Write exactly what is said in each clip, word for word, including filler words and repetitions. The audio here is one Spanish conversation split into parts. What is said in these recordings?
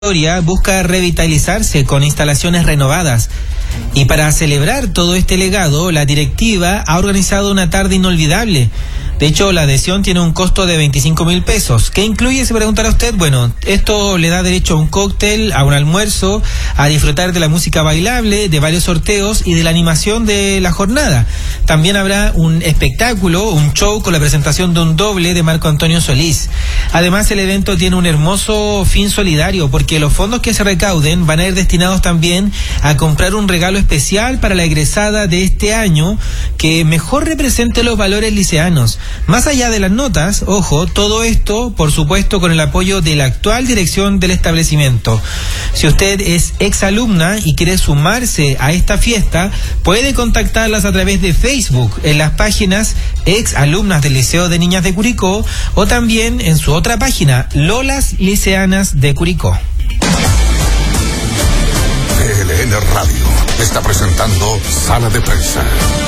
busca revitalizarse con instalaciones renovadas. Y para celebrar todo este legado, la directiva ha organizado una tarde inolvidable. De hecho, la adhesión tiene un costo de veinticinco mil pesos. ¿Qué incluye? Se preguntará usted. Bueno, esto le da derecho a un cóctel, a un almuerzo, a disfrutar de la música bailable, de varios sorteos y de la animación de la jornada. También habrá un espectáculo, un show con la presentación de un doble de Marco Antonio Solís. Además, el evento tiene un hermoso fin solidario, porque los fondos que se recauden van a ir destinados también a comprar un regalo especial para la egresada de este año que mejor represente los valores liceanos. Más allá de las notas, ojo, todo esto, por supuesto, con el apoyo de la actual dirección del establecimiento. Si usted es exalumna y quiere sumarse a esta fiesta, puede contactarlas a través de Facebook, en las páginas Exalumnas del Liceo de Niñas de Curicó, o también en su otra página, Lolas Liceanas de Curicó. T L N Radio está presentando Sala de Prensa.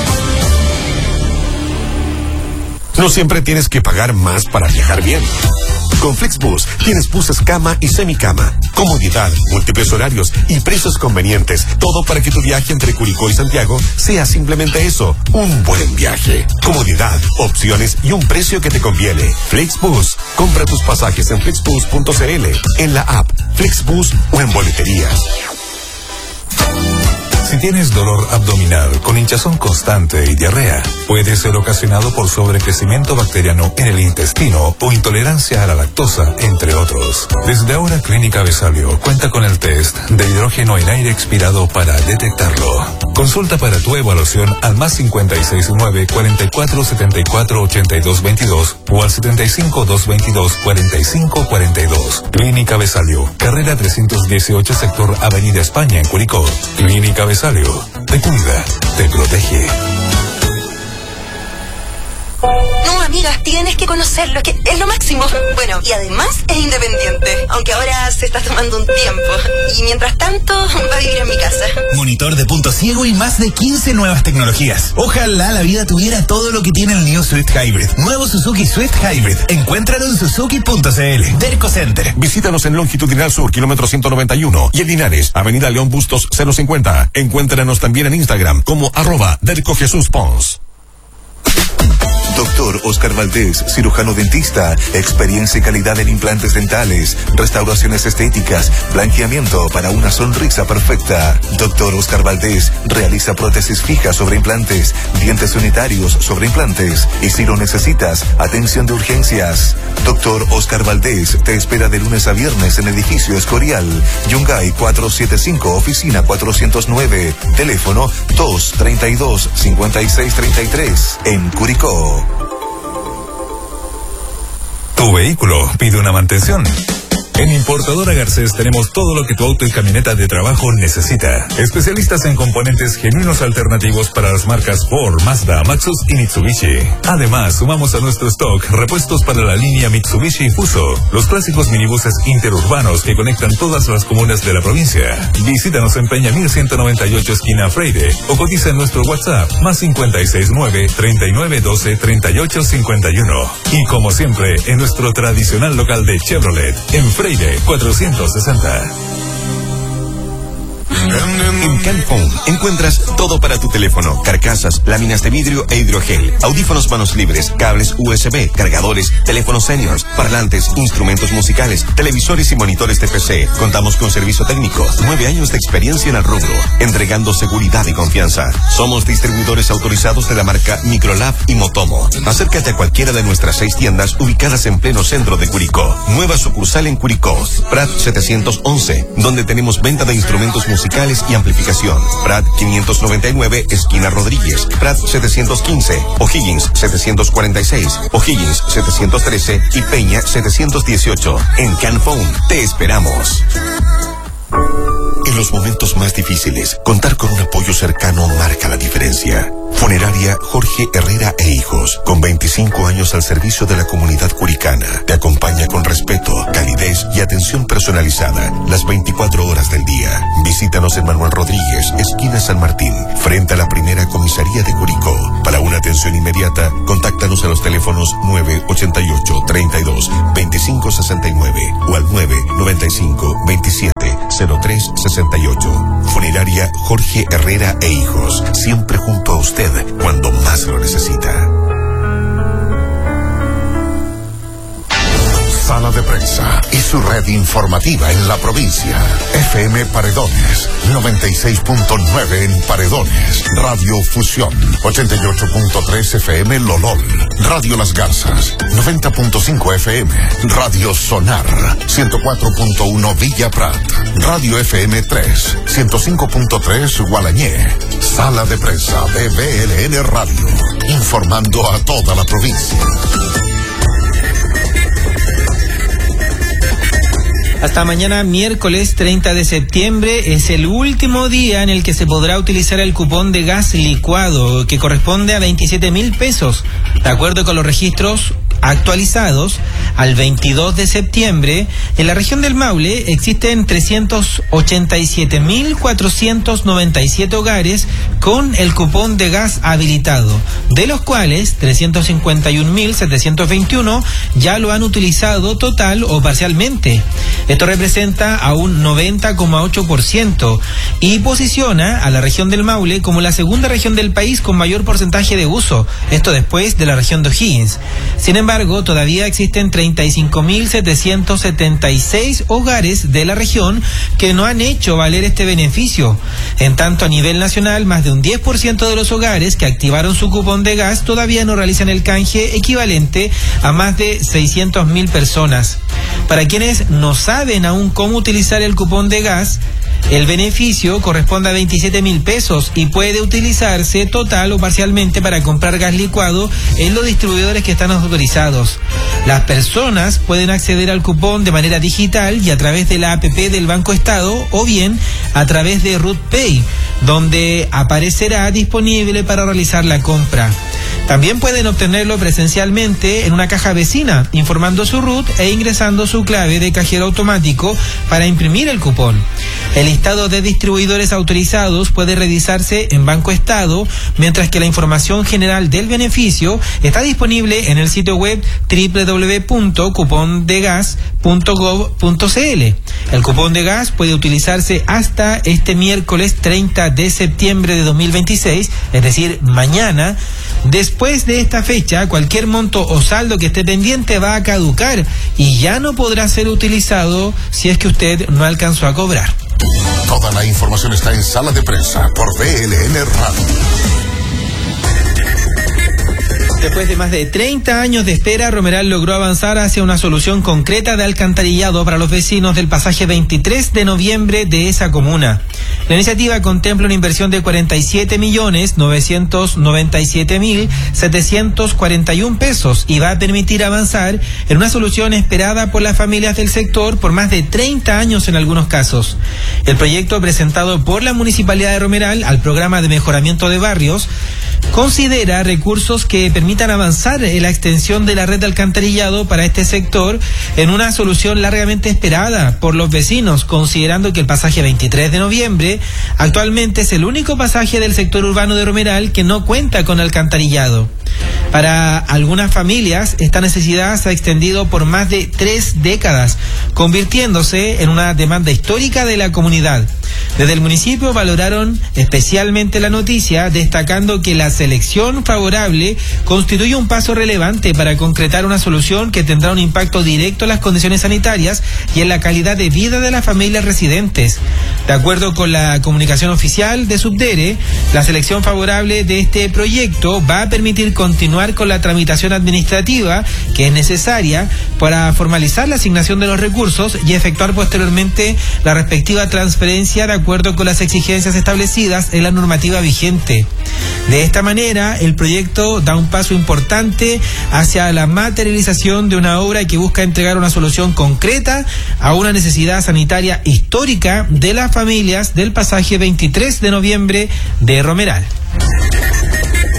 No siempre tienes que pagar más para viajar bien. Con Flixbus tienes buses cama y semicama, comodidad, múltiples horarios y precios convenientes. Todo para que tu viaje entre Curicó y Santiago sea simplemente eso, un buen viaje. Comodidad, opciones y un precio que te conviene. Flixbus. Compra tus pasajes en flixbus punto c l, en la app Flixbus o en boleterías. Si tienes dolor abdominal con hinchazón constante y diarrea, puede ser ocasionado por sobrecrecimiento bacteriano en el intestino o intolerancia a la lactosa, entre otros. Desde ahora, Clínica Besalio cuenta con el test de hidrógeno en aire expirado para detectarlo. Consulta para tu evaluación al más cincuenta y seis nueve, cuarenta y cuatro, setenta y cuatro, ochenta y dos veintidós o al setenta y cinco, doscientos veintidós, cuarenta y cinco cuarenta y dos. Clínica Besalio, carrera trescientos dieciocho, sector Avenida España en Curicó. Clínica Besalio. Te cuida, te protege. No, amiga, tienes que conocerlo, que es lo máximo. Bueno, y además es independiente, aunque ahora se está tomando un tiempo. Y mientras tanto, va a vivir en mi casa. Monitor de punto ciego y más de quince nuevas tecnologías. Ojalá la vida tuviera todo lo que tiene el New Swift Hybrid. Nuevo Suzuki Swift Hybrid. Encuéntralo en suzuki punto c l. Derco Center. Visítanos en Longitudinal Sur, kilómetro ciento noventa y uno. Y en Linares, Avenida León Bustos cero cincuenta. Encuéntranos también en Instagram como arroba Derco Jesús Pons. Doctor Oscar Valdés, cirujano dentista, experiencia y calidad en implantes dentales, restauraciones estéticas, blanqueamiento para una sonrisa perfecta. Doctor Oscar Valdés realiza prótesis fijas sobre implantes, dientes unitarios sobre implantes y si lo necesitas, atención de urgencias. Doctor Oscar Valdés te espera de lunes a viernes en edificio Escorial, Yungay cuatrocientos setenta y cinco, oficina cuatrocientos nueve, teléfono dos treinta y dos, cincuenta y seis treinta y tres, en Curicó. Tu vehículo pide una mantención. En Importadora Garcés tenemos todo lo que tu auto y camioneta de trabajo necesita. Especialistas en componentes genuinos alternativos para las marcas Ford, Mazda, Maxus y Mitsubishi. Además, sumamos a nuestro stock repuestos para la línea Mitsubishi Fuso, los clásicos minibuses interurbanos que conectan todas las comunas de la provincia. Visítanos en Peña mil ciento noventa y ocho, esquina Freire, o cotiza en nuestro WhatsApp, más cincuenta y seis nueve, treinta y nueve doce, treinta y ocho cincuenta y uno. Y como siempre, en nuestro tradicional local de Chevrolet, en Freire cuatrocientos sesenta. En Canphone encuentras todo para tu teléfono: carcasas, láminas de vidrio e hidrogel, audífonos manos libres, cables U S B, cargadores, teléfonos seniors, parlantes, instrumentos musicales, televisores y monitores de P C. Contamos con servicio técnico, nueve años de experiencia en el rubro, entregando seguridad y confianza. Somos distribuidores autorizados de la marca Microlab y Motomo. Acércate a cualquiera de nuestras seis tiendas ubicadas en pleno centro de Curicó. Nueva sucursal en Curicó, Prat setecientos once, donde tenemos venta de instrumentos musicales y amplificación. Prat quinientos noventa y nueve, esquina Rodríguez. Prat setecientos quince, O'Higgins setecientos cuarenta y seis, O'Higgins setecientos trece y Peña setecientos dieciocho. En Canphone te esperamos. En los momentos más difíciles, contar con un apoyo cercano marca la diferencia. Funeraria Jorge Herrera e Hijos, con veinticinco años al servicio de la comunidad curicana. Te acompaña con respeto, calidez y atención personalizada las veinticuatro horas del día. Visítanos en Manuel Rodríguez, esquina San Martín, frente a la primera comisaría de Curicó. Para una atención inmediata, contáctanos a los teléfonos nueve ochenta y ocho, treinta y dos, veinticinco sesenta y nueve o al nueve noventa y cinco, veintisiete, cero tres sesenta y ocho. Funeraria Jorge Herrera e Hijos, siempre junto a usted cuando más lo necesita. Sala de Prensa y su red informativa en la provincia. F M Paredones, noventa y seis punto nueve en Paredones. Radio Fusión, ochenta y ocho punto tres F M Lolol. Radio Las Garzas, noventa punto cinco F M. Radio Sonar, ciento cuatro punto uno Villa Prat. Radio F M tres, ciento cinco punto tres Gualañé. Sala de Prensa de B L N Radio, informando a toda la provincia. Hasta mañana, miércoles treinta de septiembre, es el último día en el que se podrá utilizar el cupón de gas licuado, que corresponde a veintisiete mil pesos. De acuerdo con los registros actualizados, al veintidós de septiembre, en la región del Maule existen trescientos ochenta y siete mil cuatrocientos noventa y siete hogares con el cupón de gas habilitado, de los cuales trescientos cincuenta y un mil setecientos veintiuno ya lo han utilizado total o parcialmente. Esto representa a un noventa coma ocho por ciento y posiciona a la región del Maule como la segunda región del país con mayor porcentaje de uso, esto después de la región de O'Higgins. Sin embargo, todavía existen treinta y cinco mil setecientos setenta y seis hogares de la región que no han hecho valer este beneficio. En tanto, a nivel nacional, más de un diez por ciento de los hogares que activaron su cupón de gas todavía no realizan el canje, equivalente a más de seiscientas mil personas. Para quienes no saben aún cómo utilizar el cupón de gas, el beneficio corresponde a veintisiete mil pesos y puede utilizarse total o parcialmente para comprar gas licuado en los distribuidores que están autorizados. Las personas pueden acceder al cupón de manera digital y a través de la A P P del Banco Estado o bien a través de RUTPay, donde aparecerá disponible para realizar la compra. También pueden obtenerlo presencialmente en una caja vecina, informando su R U T e ingresando su clave de cajero automático para imprimir el cupón. El listado de distribuidores autorizados puede revisarse en Banco Estado, mientras que la información general del beneficio está disponible en el sitio web doble u doble u doble u punto cupón de gas punto gov punto c l. El cupón de gas puede utilizarse hasta este miércoles treinta de septiembre de dos mil veintiséis, es decir, mañana. Después de esta fecha, cualquier monto o saldo que esté pendiente va a caducar y ya no podrá ser utilizado si es que usted no alcanzó a cobrar. Toda la información está en Sala de Prensa por B L N Radio. Después de más de treinta años de espera, Romeral logró avanzar hacia una solución concreta de alcantarillado para los vecinos del pasaje veintitrés de noviembre de esa comuna. La iniciativa contempla una inversión de cuarenta y siete millones novecientos noventa y siete mil setecientos cuarenta y uno pesos y va a permitir avanzar en una solución esperada por las familias del sector por más de treinta años en algunos casos. El proyecto presentado por la Municipalidad de Romeral al programa de mejoramiento de barrios considera recursos que permitan avanzar en la extensión de la red de alcantarillado para este sector en una solución largamente esperada por los vecinos, considerando que el pasaje veintitrés de noviembre actualmente es el único pasaje del sector urbano de Romeral que no cuenta con alcantarillado. Para algunas familias, esta necesidad se ha extendido por más de tres décadas, convirtiéndose en una demanda histórica de la comunidad. Desde el municipio valoraron especialmente la noticia, destacando que la selección favorable constituye un paso relevante para concretar una solución que tendrá un impacto directo en las condiciones sanitarias y en la calidad de vida de las familias residentes. De acuerdo con la comunicación oficial de Subdere, la selección favorable de este proyecto va a permitir continuar con la tramitación administrativa que es necesaria para formalizar la asignación de los recursos y efectuar posteriormente la respectiva transferencia de acuerdo con las exigencias establecidas en la normativa vigente. De esta manera, el proyecto da un paso importante hacia la materialización de una obra que busca entregar una solución concreta a una necesidad sanitaria histórica de las familias del pasaje veintitrés de noviembre de Romeral.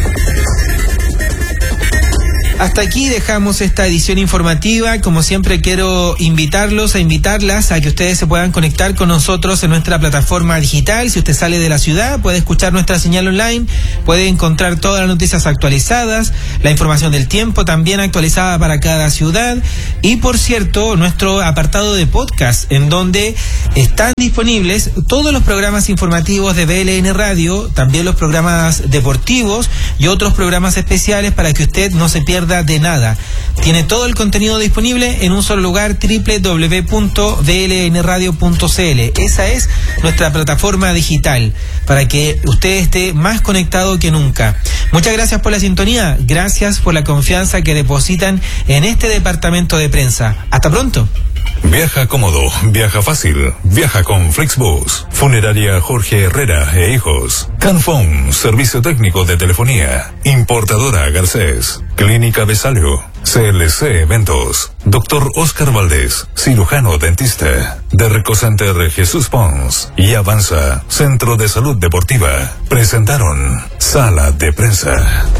Hasta aquí dejamos esta edición informativa. Como siempre quiero invitarlos a invitarlas a que ustedes se puedan conectar con nosotros en nuestra plataforma digital. Si usted sale de la ciudad, puede escuchar nuestra señal online, puede encontrar todas las noticias actualizadas, la información del tiempo también actualizada para cada ciudad, y por cierto, nuestro apartado de podcast, en donde están disponibles todos los programas informativos de B L N Radio, también los programas deportivos y otros programas especiales para que usted no se pierda de nada. Tiene todo el contenido disponible en un solo lugar, doble u doble u doble u punto b l n radio punto c l. Esa es nuestra plataforma digital, para que usted esté más conectado que nunca. Muchas gracias por la sintonía, gracias por la confianza que depositan en este departamento de prensa. Hasta pronto. Viaja cómodo, viaja fácil, viaja con Flixbus. Funeraria Jorge Herrera e Hijos. Canfón, servicio técnico de telefonía. Importadora Garcés. Clínica Besalio. C L C Eventos. Doctor Oscar Valdés, cirujano dentista. De Recocenter Jesús Pons. Y Avanza, Centro de Salud Deportiva. Presentaron Sala de Prensa.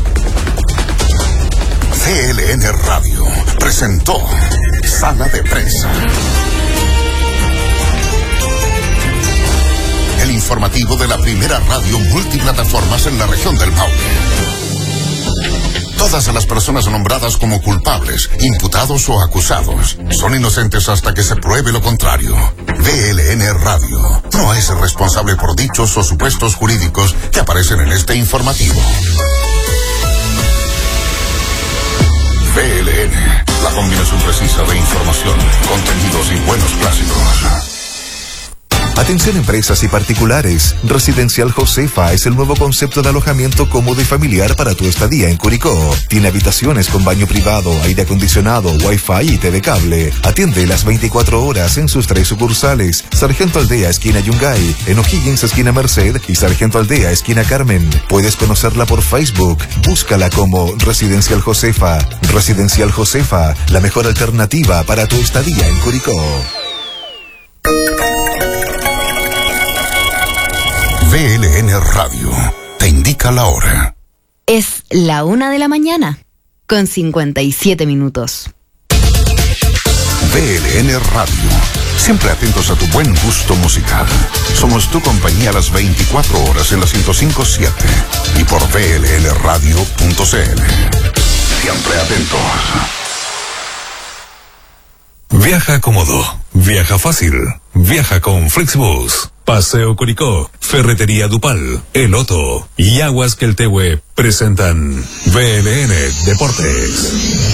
C L N Radio presentó Sala de Prensa. El informativo de la primera radio multiplataformas en la región del Maule. Todas las personas nombradas como culpables, imputados o acusados son inocentes hasta que se pruebe lo contrario. B L N Radio no es responsable por dichos o supuestos jurídicos que aparecen en este informativo. B L N, la combinación precisa de información, contenidos y buenos clásicos. Atención empresas y particulares. Residencial Josefa es el nuevo concepto de alojamiento cómodo y familiar para tu estadía en Curicó. Tiene habitaciones con baño privado, aire acondicionado, wifi y T V cable. Atiende las veinticuatro horas en sus tres sucursales. Sargento Aldea, esquina Yungay, en O'Higgins, esquina Merced, y Sargento Aldea, esquina Carmen. Puedes conocerla por Facebook. Búscala como Residencial Josefa. Residencial Josefa, la mejor alternativa para tu estadía en Curicó. B L N Radio te indica la hora. Es la una de la mañana, con cincuenta y siete minutos. B L N Radio, siempre atentos a tu buen gusto musical. Somos tu compañía a las veinticuatro horas en la ciento cinco punto siete y por b l n radio punto c l. Siempre atentos. Viaja cómodo, viaja fácil, viaja con Flixbus. Paseo Curicó, Ferretería Dupal, El Otto y Aguas Queltehue presentan B L N Deportes.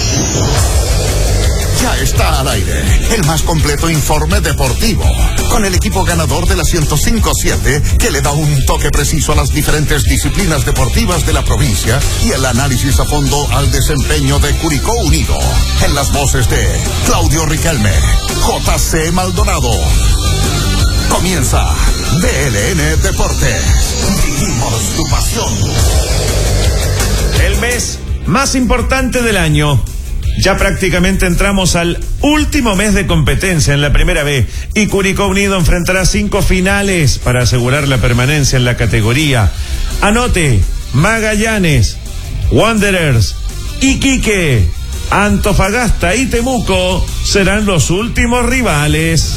Ya está al aire el más completo informe deportivo, con el equipo ganador de la ciento cinco punto siete, que le da un toque preciso a las diferentes disciplinas deportivas de la provincia y el análisis a fondo al desempeño de Curicó Unido. En las voces de Claudio Riquelme, J C Maldonado. Comienza B L N Deportes. Vivimos tu pasión. El mes más importante del año. Ya prácticamente entramos al último mes de competencia en la Primera B y Curicó Unido enfrentará cinco finales para asegurar la permanencia en la categoría. Anote: Magallanes, Wanderers, Iquique, Antofagasta y Temuco serán los últimos rivales.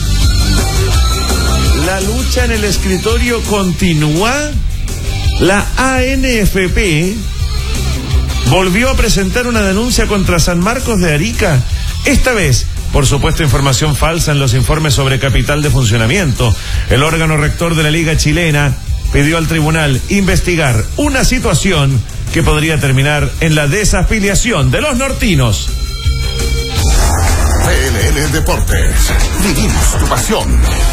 La lucha en el escritorio continúa. La A N F P volvió a presentar una denuncia contra San Marcos de Arica. Esta vez, por supuesto, información falsa en los informes sobre capital de funcionamiento. El órgano rector de la Liga Chilena pidió al tribunal investigar una situación que podría terminar en la desafiliación de los nortinos. B L N Deportes. Vivimos tu pasión.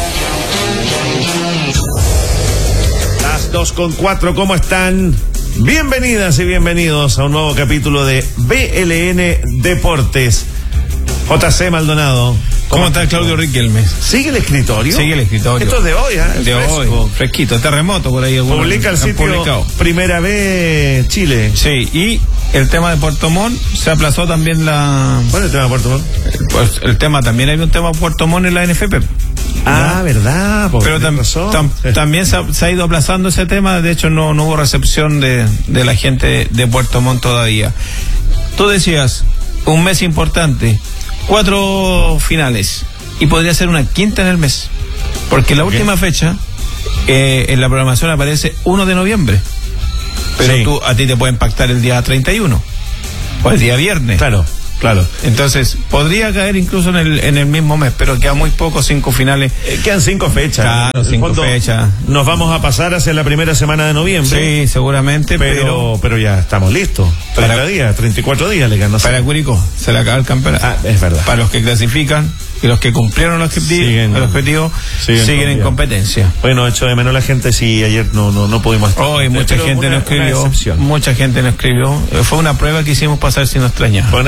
Las dos con cuatro, ¿cómo están? Bienvenidas y bienvenidos a un nuevo capítulo de B L N Deportes. J C Maldonado. ¿Cómo está Claudio Riquelme? ¿Sigue el escritorio? Sigue el escritorio. Esto es de hoy, ¿eh? De fresco. hoy, fresquito, terremoto por ahí. Publica el sitio publicado. Primera B Chile. Sí, y el tema de Puerto Montt se aplazó también la... ¿Cuál es el tema de Puerto Montt? Pues el tema, también hay un tema de Puerto Montt en la N F P. Ah, ¿no? verdad. Pero tam, tam, sí. también se ha, se ha ido aplazando ese tema. De hecho, no, no hubo recepción de, de la gente de Puerto Montt todavía. tú decías, un mes importante, cuatro finales, y podría ser una quinta en el mes, porque la última fecha eh, en la programación aparece uno de noviembre, pero sí. tú a ti te puede impactar el día treinta y uno o el día viernes. Claro, claro. Entonces, podría caer incluso en el, en el mismo mes, pero queda muy poco, cinco finales. Eh, quedan cinco fechas. Claro, cinco fondo, fechas. Nos vamos a pasar hacia la primera semana de noviembre. Sí, seguramente, pero Pero, pero ya estamos listos. treinta para, días, treinta y cuatro días le quedan. No sé. Para Curicó, se le acaba el campeonato. Ah, es verdad. Para los que clasifican y los que cumplieron el objetivo, siguen, el objetivo siguen, siguen en competencia. Bueno, hecho de menos la gente, sí, ayer no no, no pudimos estar. Hoy mucha gente nos escribió. Mucha gente nos escribió. Fue una prueba que hicimos pasar si nos extrañaba. Bueno,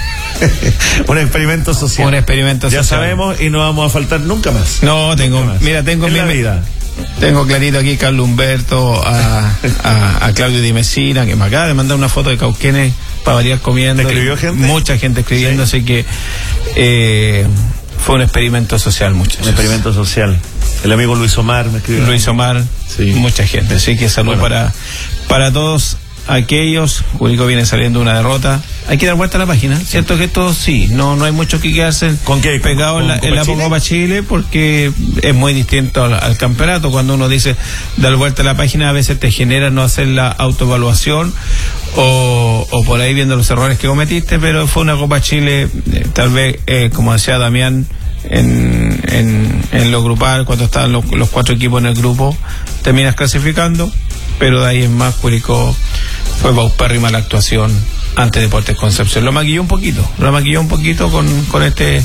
un experimento social. Un experimento ya social. Ya sabemos y no vamos a faltar nunca más. No, tengo, más. mira, tengo en mi la vida. Tengo clarito aquí Carlos Humberto, a, a, a Claudio Di Messina, que me acaba de mandar una foto de Cauquenes para variar comiendo. ¿Te escribió gente? Mucha gente escribiendo, sí. Así que eh, fue un experimento social, muchachos. Un experimento social. El amigo Luis Omar me escribió. Luis Omar, sí. Mucha gente. Así que salud bueno. para, para todos aquellos. Curicó viene saliendo una derrota. Hay que dar vuelta a la página, ¿cierto? Que esto sí, no no hay mucho que quedarse ¿Con qué? pegado en la, en la Copa Chile, porque es muy distinto al, al campeonato. Cuando uno dice dar vuelta a la página, a veces te genera no hacer la autoevaluación o, o por ahí viendo los errores que cometiste, pero fue una Copa Chile, eh, tal vez, eh, como decía Damián, en, en, en lo grupal, cuando estaban los, los cuatro equipos en el grupo, terminas clasificando, pero de ahí en más Curicó fue paupérrima la actuación ante Deportes Concepción. Lo maquilló un poquito, lo maquilló un poquito con, con este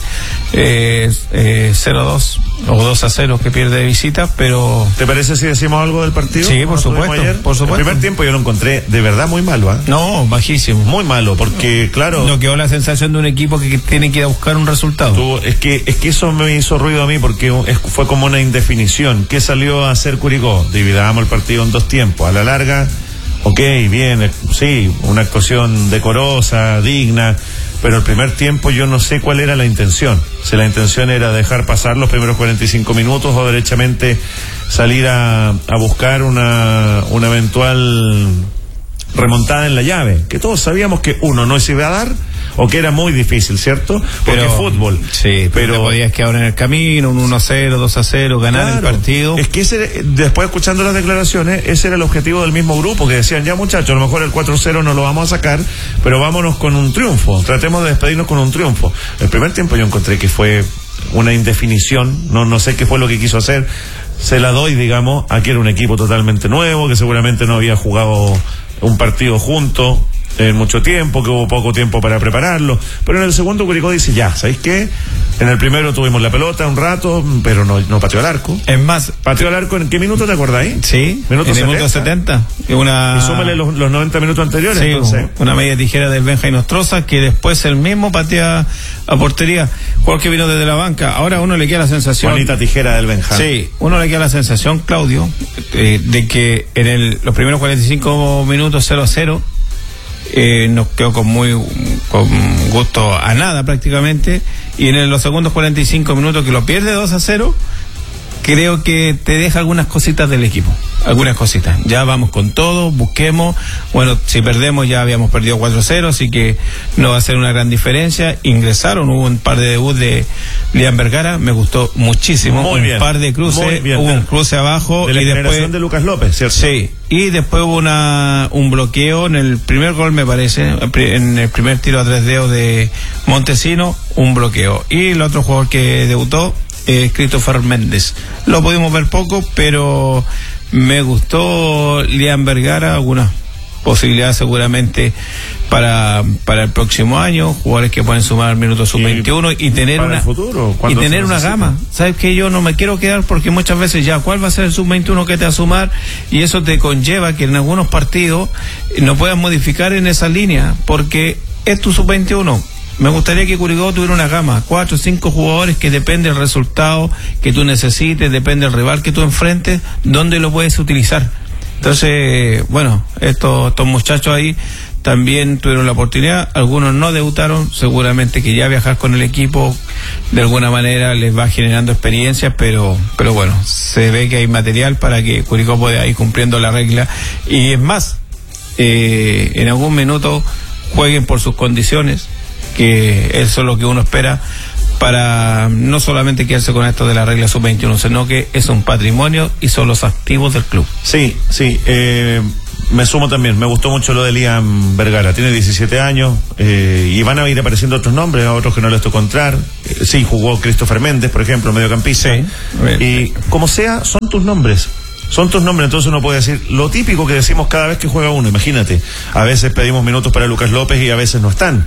eh, eh, cero dos o dos a cero que pierde de visita, pero... ¿Te parece si decimos algo del partido? Sí, por supuesto, por supuesto. El primer tiempo yo lo encontré de verdad muy malo, ¿eh? No, bajísimo. Muy malo, porque claro... No quedó la sensación de un equipo que tiene que ir a buscar un resultado. Tú, es que es que eso me hizo ruido a mí, porque es, fue como una indefinición. ¿Qué salió a hacer Curicó? Dividamos el partido en dos tiempos. A la larga... Ok, bien, sí, una actuación decorosa, digna, pero el primer tiempo yo no sé cuál era la intención. Si la intención era dejar pasar los primeros cuarenta y cinco minutos o derechamente salir a, a buscar una, una eventual remontada en la llave, que todos sabíamos que uno no se iba a dar o que era muy difícil, ¿cierto? Porque pero, fútbol. Sí, pero, pero te podías quedar en el camino, un uno a cero, dos a cero, ganar claro, el partido. Es que ese, después escuchando las declaraciones, ese era el objetivo del mismo grupo, que decían, ya muchachos, a lo mejor el cuatro cero no lo vamos a sacar, pero vámonos con un triunfo, tratemos de despedirnos con un triunfo. El primer tiempo yo encontré que fue una indefinición, no, no sé qué fue lo que quiso hacer, se la doy, digamos, aquí era un equipo totalmente nuevo, que seguramente no había jugado un partido junto en mucho tiempo, que hubo poco tiempo para prepararlo, pero en el segundo Curicó dice, ya, ¿sabéis qué? En el primero tuvimos la pelota un rato, pero no, no pateó al arco. Es más, pateó al arco, ¿en qué minuto te acordáis? Sí, minuto en el minuto setenta. Una... Y súmale los, los noventa minutos anteriores. Sí, entonces. Una media tijera del Benja Nostroza, que después el mismo patea a portería, jugador que vino desde la banca. Ahora uno le queda la sensación... Bonita tijera del Benja. Sí, uno le queda la sensación, Claudio, eh, de que en el, los primeros cuarenta y cinco minutos cero a cero, Eh, nos quedó con muy con gusto a nada prácticamente, y en los segundos cuarenta y cinco minutos que lo pierde dos a cero, creo que te deja algunas cositas del equipo, algunas cositas. Ya vamos con todo, busquemos, bueno, si perdemos ya habíamos perdido cuatro a cero, así que no va a ser una gran diferencia. Ingresaron, hubo un par de debuts de Liam Vergara, me gustó muchísimo, muy un bien, par de cruces, hubo un cruce abajo de la y generación después de Lucas López, ¿cierto? Sí, y después hubo una un bloqueo en el primer gol, me parece, en el primer tiro a tres dedos de Montesino, un bloqueo. Y el otro jugador que debutó, eh, Christopher Méndez, lo pudimos ver poco, pero me gustó Liam Vergara, algunas posibilidades seguramente para para el próximo año, jugadores que pueden sumar minutos sub veintiuno y, y tener una futuro, y tener una gama. Sabes que yo no me quiero quedar, porque muchas veces ya cuál va a ser el sub veintiuno que te va a sumar, y eso te conlleva que en algunos partidos no puedas modificar en esa línea, porque es tu sub veintiuno. Me gustaría que Curicó tuviera una gama, cuatro o cinco jugadores que depende del resultado que tú necesites, depende del rival que tú enfrentes, donde lo puedes utilizar. Entonces, bueno, estos, estos muchachos ahí también tuvieron la oportunidad, algunos no debutaron, seguramente que ya viajar con el equipo de alguna manera les va generando experiencias, pero pero bueno, se ve que hay material para que Curicó pueda ir cumpliendo la regla. Y es más, eh, en algún minuto jueguen por sus condiciones, que eso es lo que uno espera para no solamente quedarse con esto de la regla sub veintiuno, sino que es un patrimonio y son los activos del club. Sí, sí, eh, me sumo también, me gustó mucho lo de Liam Vergara, tiene diecisiete años, eh, y van a ir apareciendo otros nombres, a otros que no les tocó entrar. Eh, sí, jugó Christopher Méndez, por ejemplo, mediocampista. Sí. Y como sea, son tus nombres. Son tus nombres, entonces uno puede decir lo típico que decimos cada vez que juega uno. Imagínate, a veces pedimos minutos para Lucas López y a veces no están.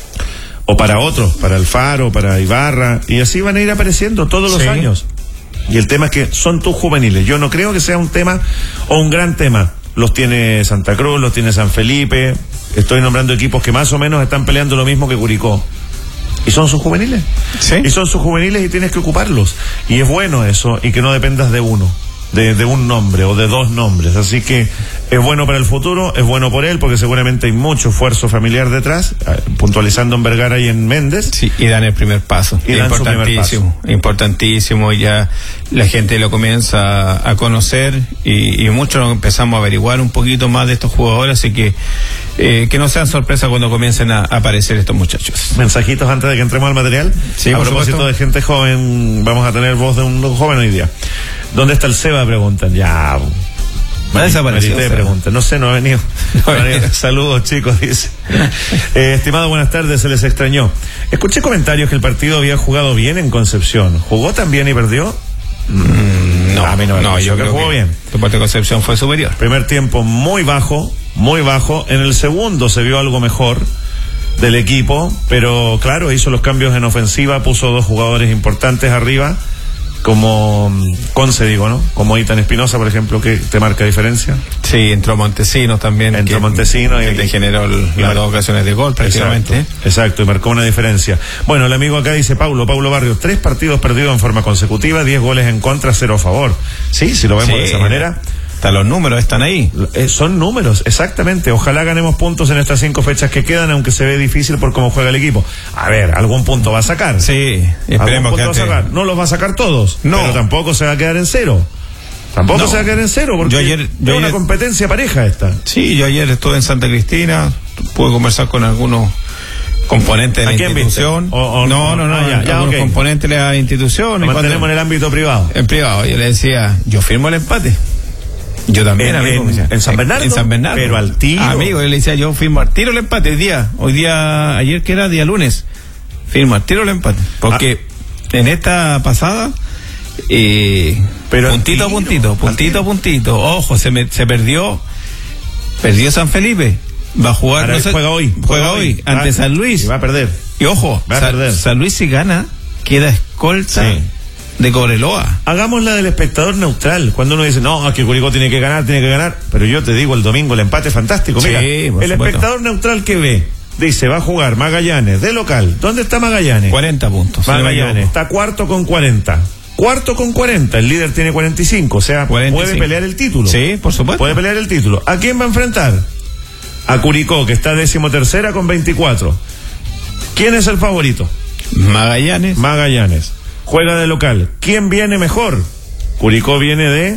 O para otros, para Alfaro, para Ibarra, y así van a ir apareciendo todos los sí. años. Y el tema es que son tus juveniles. Yo no creo que sea un tema o un gran tema. Los tiene Santa Cruz, los tiene San Felipe. Estoy nombrando equipos que más o menos están peleando lo mismo que Curicó. Y son sus juveniles. ¿Sí? Y son sus juveniles y tienes que ocuparlos. Y es bueno eso, y que no dependas de uno. De, de un nombre o de dos nombres, así que es bueno para el futuro, es bueno por él, porque seguramente hay mucho esfuerzo familiar detrás, puntualizando en Vergara y en Méndez. Sí, y dan el primer paso, y importantísimo, paso. importantísimo, ya la gente lo comienza a conocer y, y muchos empezamos a averiguar un poquito más de estos jugadores, así que eh, que no sean sorpresa cuando comiencen a, a aparecer estos muchachos. Mensajitos antes de que entremos al material. Sí, a propósito supuesto. de gente joven, vamos a tener voz de un joven hoy día. ¿Dónde está el Seba? Preguntan. Ya. Va desaparecido. Te preguntan. No sé, no ha venido. No ha venido. Saludos, chicos, dice. Eh, estimado, buenas tardes, se les extrañó. Escuché comentarios que el partido había jugado bien en Concepción. ¿Jugó tan bien y perdió? Mm, no, a mí no, no yo creo que jugó bien. Tu parte de Concepción fue superior. Primer tiempo muy bajo, muy bajo. En el segundo se vio algo mejor del equipo, pero claro, hizo los cambios en ofensiva, puso dos jugadores importantes arriba, como Conce, digo, ¿no? Como Itan Espinosa, por ejemplo, que te marca diferencia. Sí, entró Montesinos también. Entró que, Montesinos que y te generó el, y las dos ocasiones de gol prácticamente. Exacto, exacto, y marcó una diferencia. Bueno, el amigo acá dice, Paulo, Paulo Barrios, tres partidos perdidos en forma consecutiva, diez goles en contra, cero a favor. Sí, si lo vemos sí, de esa manera. Hasta los números están ahí. Eh, son números, exactamente. Ojalá ganemos puntos en estas cinco fechas que quedan, aunque se ve difícil por cómo juega el equipo. A ver, algún punto va a sacar. Sí, esperemos que va a sacar. No los va a sacar todos, no. Pero tampoco se va a quedar en cero. Tampoco no. se va a quedar en cero, porque yo ayer, yo es una ayer, competencia pareja esta. Sí, yo ayer estuve en Santa Cristina, pude conversar con algunos componentes de la institución. O, o, no, no, no, ah, ya, ya, algunos okay. componentes de la institución. Lo mantenemos en el ámbito privado. En privado, yo le decía, yo firmo el empate. Yo también, en, amigo. En, en San Bernardo. En San Bernardo. Pero al tiro. Amigo, yo le decía, yo firmo al tiro el empate hoy día. Hoy día, ayer que era día lunes, firmo al tiro el empate. Porque ah. en esta pasada, eh, pero puntito a puntito, puntito a puntito. Ojo, se, me, se perdió, perdió San Felipe. Va a jugar. No sé, juega hoy. Juega, juega hoy, hoy ante va, San Luis. Y va a perder. Y ojo, va a San, perder. San Luis si gana, queda escolta. Sí. De Cobreloa. Hagamos la del espectador neutral. Cuando uno dice, no, aquí Curicó tiene que ganar, tiene que ganar. Pero yo te digo, el domingo el empate es fantástico. Mira, sí, el supuesto. Espectador neutral que ve, dice, va a jugar Magallanes de local. ¿Dónde está Magallanes? cuarenta puntos. Magallanes está cuarto con cuarenta. Cuarto con cuarenta. El líder tiene cuarenta y cinco. O sea, cuarenta y cinco. Puede pelear el título. Sí, por supuesto. Puede pelear el título. ¿A quién va a enfrentar? A Curicó, que está décimo tercera con veinticuatro. ¿Quién es el favorito? Magallanes. Magallanes. Juega de local. ¿Quién viene mejor? Curicó viene de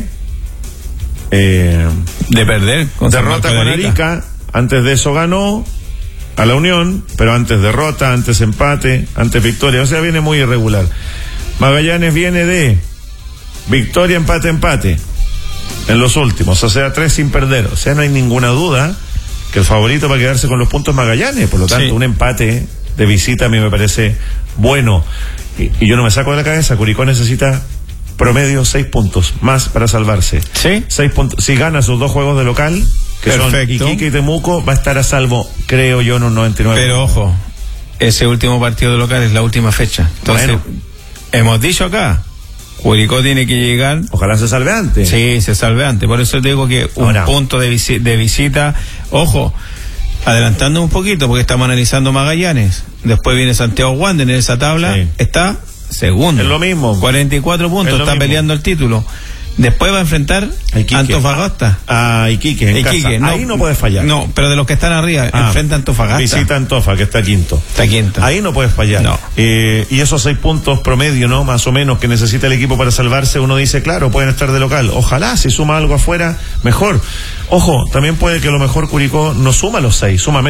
eh, de perder con derrota con Arica. Antes de eso ganó a la Unión, pero antes derrota, antes empate, antes victoria. O sea, viene muy irregular. Magallanes viene de victoria, empate, empate en los últimos, o sea, tres sin perder. O sea, no hay ninguna duda que el favorito va a quedarse con los puntos Magallanes. Por lo tanto, sí. un empate de visita a mí me parece bueno. Y, y yo no me saco de la cabeza, Curicó necesita promedio seis puntos más para salvarse. Sí. Seis puntos. Si gana sus dos juegos de local, que Perfecto. son Iquique y Temuco, va a estar a salvo, creo yo, en un noventa y nueve. Pero ojo, ese último partido de local es la última fecha. Entonces, bueno. hemos dicho acá, Curicó tiene que llegar. Ojalá se salve antes. Sí, se salve antes. Por eso te digo que un Ahora. punto de, visi- de visita, ojo, adelantando un poquito, porque estamos analizando Magallanes. Después viene Santiago Wander en esa tabla. Sí. Está segundo. Es lo mismo. cuarenta y cuatro puntos, está mismo. Peleando el título. Después va a enfrentar a Antofagasta. A Iquique, en Iquique casa. No, ahí no puedes fallar. No, pero de los que están arriba, ah, enfrenta a Antofagasta. Visita a Antofa, que está quinto. Está quinto. Ahí no puedes fallar. No. Eh, y esos seis puntos promedio, ¿no? Más o menos, que necesita el equipo para salvarse, uno dice, claro, pueden estar de local. Ojalá, si suma algo afuera, mejor. Ojo, también puede que a lo mejor Curicó no suma los seis, suma menos.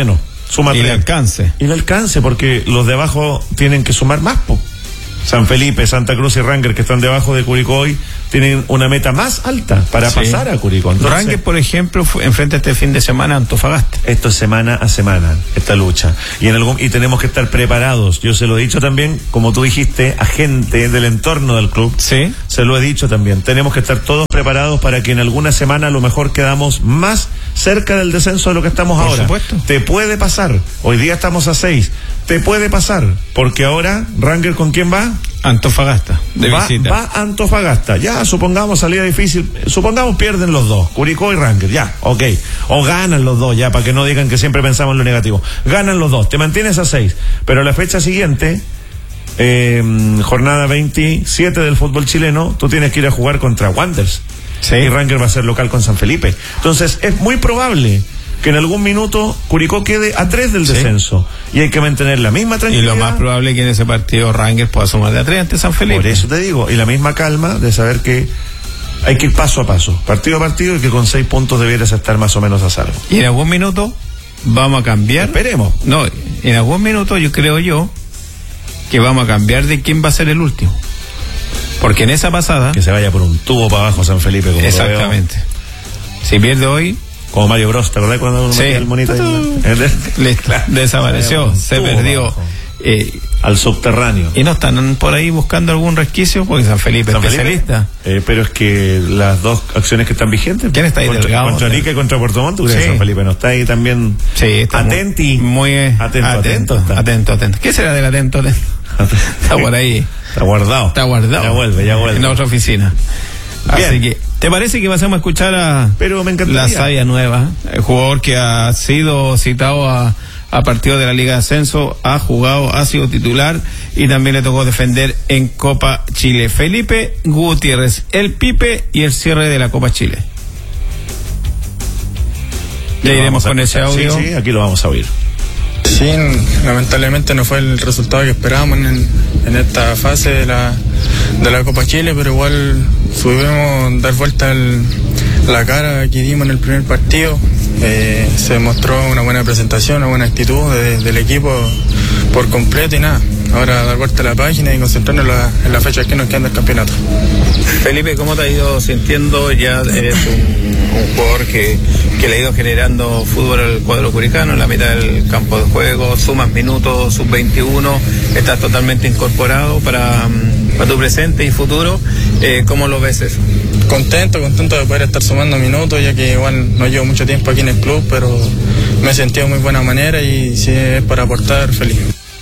Suma y tres. el alcance. Y el alcance, porque los de abajo tienen que sumar más, po. San Felipe, Santa Cruz y Ranger, que están debajo de Curicó hoy, tienen una meta más alta para Sí. pasar a Curicó. Entonces, Ranger, por ejemplo, fue, enfrenta este fin de semana a Antofagasta. esto es semana a semana, esta lucha. Y en algún y tenemos que estar preparados. Yo se lo he dicho también, como tú dijiste, a gente del entorno del club. Sí. Se lo he dicho también. Tenemos que estar todos preparados para que en alguna semana a lo mejor quedamos más cerca del descenso de lo que estamos Por ahora. supuesto. Te puede pasar. Hoy día estamos a seis. Te puede pasar. Porque ahora, Ranger, ¿con quién va? Antofagasta, de va, visita. va a Antofagasta. Ya, supongamos salida difícil. Supongamos pierden los dos, Curicó y Ranger. Ya, ok. O ganan los dos, ya, para que no digan que siempre pensamos en lo negativo. Ganan los dos, te mantienes a seis. Pero la fecha siguiente, eh, jornada veintisiete del fútbol chileno, tú tienes que ir a jugar contra Wanderers. Sí. Y Ranger va a ser local con San Felipe. Entonces, es muy probable que en algún minuto Curicó quede a tres del Sí. descenso. Y hay que mantener la misma Y tranquilidad. lo más probable es que en ese partido Ranger pueda sumar de a tres ante San Felipe. Por eso te digo, y la misma calma de saber que hay que ir paso a paso, partido a partido, y que con seis puntos debieras estar más o menos a salvo. Y en algún minuto vamos a cambiar. Esperemos. No, en algún minuto yo creo yo que vamos a cambiar de quién va a ser el último. Porque en esa pasada. Que se vaya por un tubo para abajo San Felipe, como Exactamente. Si pierde hoy. Como Mario Bros, ¿te acordás cuando uno Sí. metía el monito ahí? Le, desapareció, se Tubo perdió. Eh, al subterráneo. Y no están por ahí buscando algún resquicio porque San Felipe es San Felipe, especialista. eh, pero es que las dos acciones que están vigentes. ¿Quién está ahí contra, delgado? Contra Arica y contra Puerto Montt, ¿tú crees Sí. que San Felipe no está ahí también? Sí, está atenti. Muy, muy eh, atento, atento, atento, está. atento, atento. ¿Qué será del atento? atento? Está por ahí. Está guardado. Está guardado. Ya vuelve, ya vuelve. En la otra oficina. Bien. Así que, ¿te parece que pasemos a escuchar a Pero me encantaría. la Savia Nueva? El jugador que ha sido citado a, a partido de la Liga de Ascenso, ha jugado, ha sido titular y también le tocó defender en Copa Chile. Felipe Gutiérrez, el Pipe y el cierre de la Copa Chile. Ya Lo iremos vamos a con ese escuchar. audio. Sí, sí, aquí lo vamos a oír. Sí, lamentablemente no fue el resultado que esperábamos en, en esta fase de la, de la Copa Chile, pero igual pudimos dar vuelta el, la cara que dimos en el primer partido. Eh, se demostró una buena presentación, una buena actitud de, del equipo por completo y nada. Ahora dar vuelta a la página y concentrarnos en la, en la fecha que nos queda del campeonato. Felipe, ¿cómo te ha ido sintiendo? Ya eres un, un jugador que, que le ha ido generando fútbol al cuadro curicano en la mitad del campo de juego, sumas minutos, sub veintiuno, estás totalmente incorporado para, para tu presente y futuro. Eh, ¿Cómo lo ves eso? Contento, contento de poder estar sumando minutos, ya que igual no llevo mucho tiempo aquí en el club, pero me he sentido de muy buena manera y si es para aportar, feliz.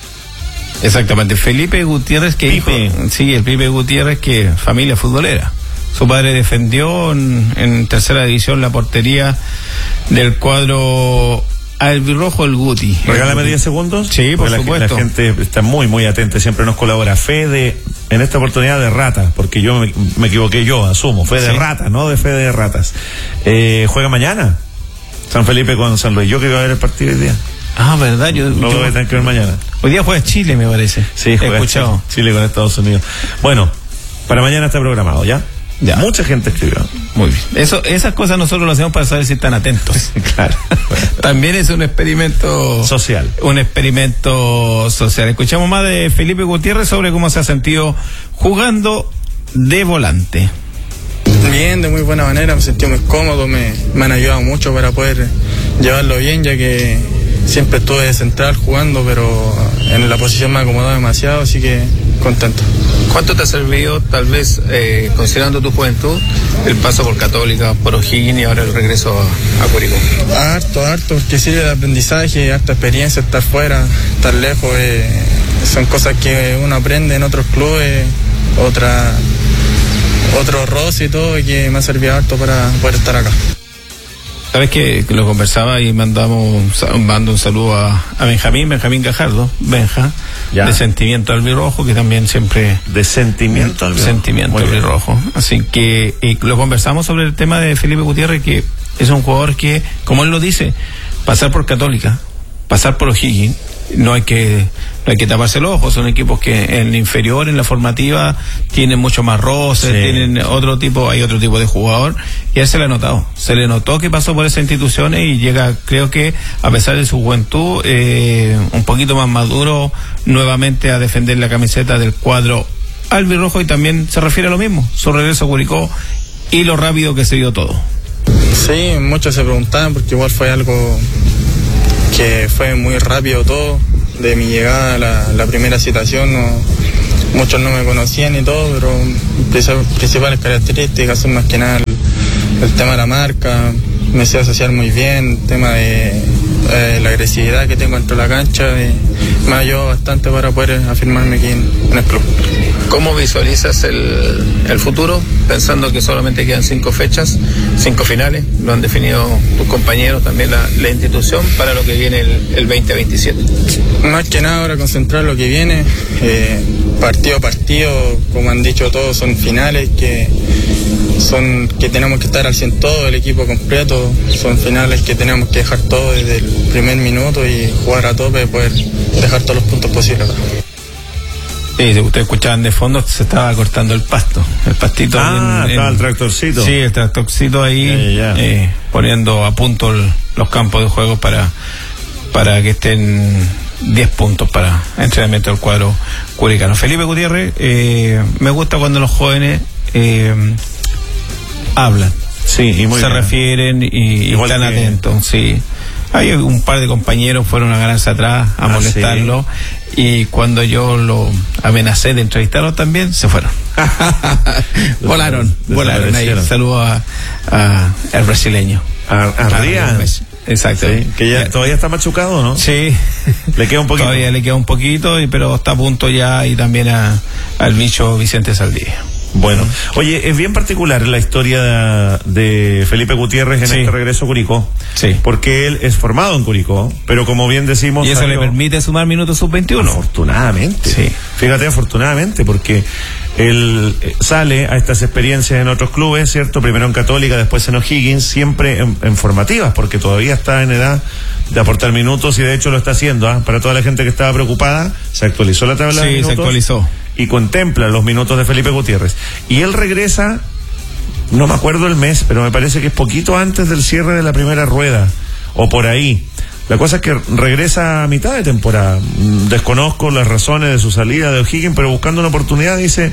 Exactamente, Felipe Gutiérrez, que Pipe. hijo, sí, el Pipe Gutiérrez, que familia futbolera. Su padre defendió en, en tercera división la portería del cuadro albirrojo, el Guti. Regálame diez segundos. Sí, por Porque la, supuesto. La gente está muy, muy atenta, siempre nos colabora. Fe de, en esta oportunidad de rata, porque yo me, me equivoqué yo, asumo. Fe de Sí. rata, no de fe de ratas. Eh, juega mañana San Felipe con San Luis. Yo que iba a ver el partido hoy día. Ah, verdad, yo, Lo yo- voy a tener que ver mañana. hoy día juega Chile, me parece. Sí, He juega escuchado. Chile, Chile con Estados Unidos. Bueno, para mañana está programado, ¿ya? Ya. Mucha gente escribió. Muy bien. Eso, esas cosas nosotros lo hacemos para saber si están atentos. Claro. También es un experimento Social. Un experimento social. Escuchamos más de Felipe Gutiérrez sobre cómo se ha sentido jugando de volante. Bien, de muy buena manera, me sentí muy cómodo, me, me han ayudado mucho para poder llevarlo bien, ya que siempre estuve de central jugando, pero en la posición me ha acomodado demasiado, así que contento. ¿Cuánto te ha servido, tal vez, eh, considerando tu juventud, el paso por Católica, por O'Higgins y ahora el regreso a, a Curicó? Harto, harto, porque sirve de aprendizaje, harta experiencia, estar fuera, estar lejos, eh, son cosas que uno aprende en otros clubes, otra, otro roce y todo, y que me ha servido harto para poder estar acá. Sabes que lo conversaba y mandamos mando un saludo a, a Benjamín, Benjamín Gajardo, Benja, Ya. de Sentimiento Albirrojo, que también siempre... De sentimiento al Sentimiento Muy bien. Albirrojo. Así que y lo conversamos sobre el tema de Felipe Gutiérrez, que es un jugador que, como él lo dice, pasar por Católica, pasar por O'Higgins, no hay que no hay que taparse los ojos, son equipos que en la inferior, en la formativa, tienen mucho más roces, sí. tienen otro tipo, hay otro tipo de jugador, y a él se le ha notado, se le notó que pasó por esas instituciones y llega, creo que a pesar de su juventud, eh, un poquito más maduro nuevamente a defender la camiseta del cuadro albirrojo, y también se refiere a lo mismo, su regreso a Curicó y lo rápido que se dio todo. Sí, muchos se preguntaban porque igual fue algo que fue muy rápido todo. De mi llegada a la, la primera citación, no, muchos no me conocían y todo, pero las principales características son más que nada el, el tema de la marca, me sé asociar muy bien, el tema de eh, la agresividad que tengo dentro de la cancha, y me ayudó bastante para poder afirmarme aquí en, en el club. ¿Cómo visualizas el, el futuro, pensando que solamente quedan cinco fechas, cinco finales, lo han definido tus compañeros, también la, la institución, para lo que viene el, el veinte veintisiete? Más que nada ahora concentrar lo que viene, eh, partido a partido, como han dicho todos, son finales que son que tenemos que estar al cien todo, el equipo completo, son finales que tenemos que dejar todo desde el primer minuto y jugar a tope, poder dejar todos los puntos posibles. Sí, ustedes escuchaban de fondo, se estaba cortando el pasto, el pastito. Ah, en, estaba en, el tractorcito. Sí, el tractorcito ahí, ya, ya, ya. Eh, poniendo a punto el, los campos de juego para, para que estén diez puntos para entrenamiento del cuadro curicano. Felipe Gutiérrez, eh, me gusta cuando los jóvenes eh, hablan, sí, y muy se bien. refieren y, y están que... atentos, sí. Hay un par de compañeros fueron a ganarse atrás, a ah, molestarlo, sí. Y cuando yo lo amenacé de entrevistarlo también, se fueron. volaron, volaron ahí. Saludo a, a el brasileño. A, a Ría. Exacto. Sí, que ya todavía está machucado, ¿no? Sí. Le queda un poquito. Todavía le queda un poquito, pero está a punto ya, y también a, al bicho Vicente Saldía. Bueno, oye, es bien particular la historia de, de Felipe Gutiérrez en sí. este regreso a Curicó. Sí. Porque él es formado en Curicó, pero como bien decimos... Y eso salió, le permite sumar minutos sub veintiuno. Afortunadamente. Sí. Fíjate, afortunadamente, porque él sale a estas experiencias en otros clubes, ¿cierto? Primero en Católica, después en O'Higgins, siempre en, en formativas, porque todavía está en edad de aportar minutos, y de hecho lo está haciendo, ¿eh? Para toda la gente que estaba preocupada, se actualizó la tabla sí, de minutos. Sí, se actualizó. Y contempla los minutos de Felipe Gutiérrez. Y él regresa, no me acuerdo el mes, pero me parece que es poquito antes del cierre de la primera rueda, o por ahí. La cosa es que regresa a mitad de temporada. Desconozco las razones de su salida de O'Higgins, pero buscando una oportunidad dice,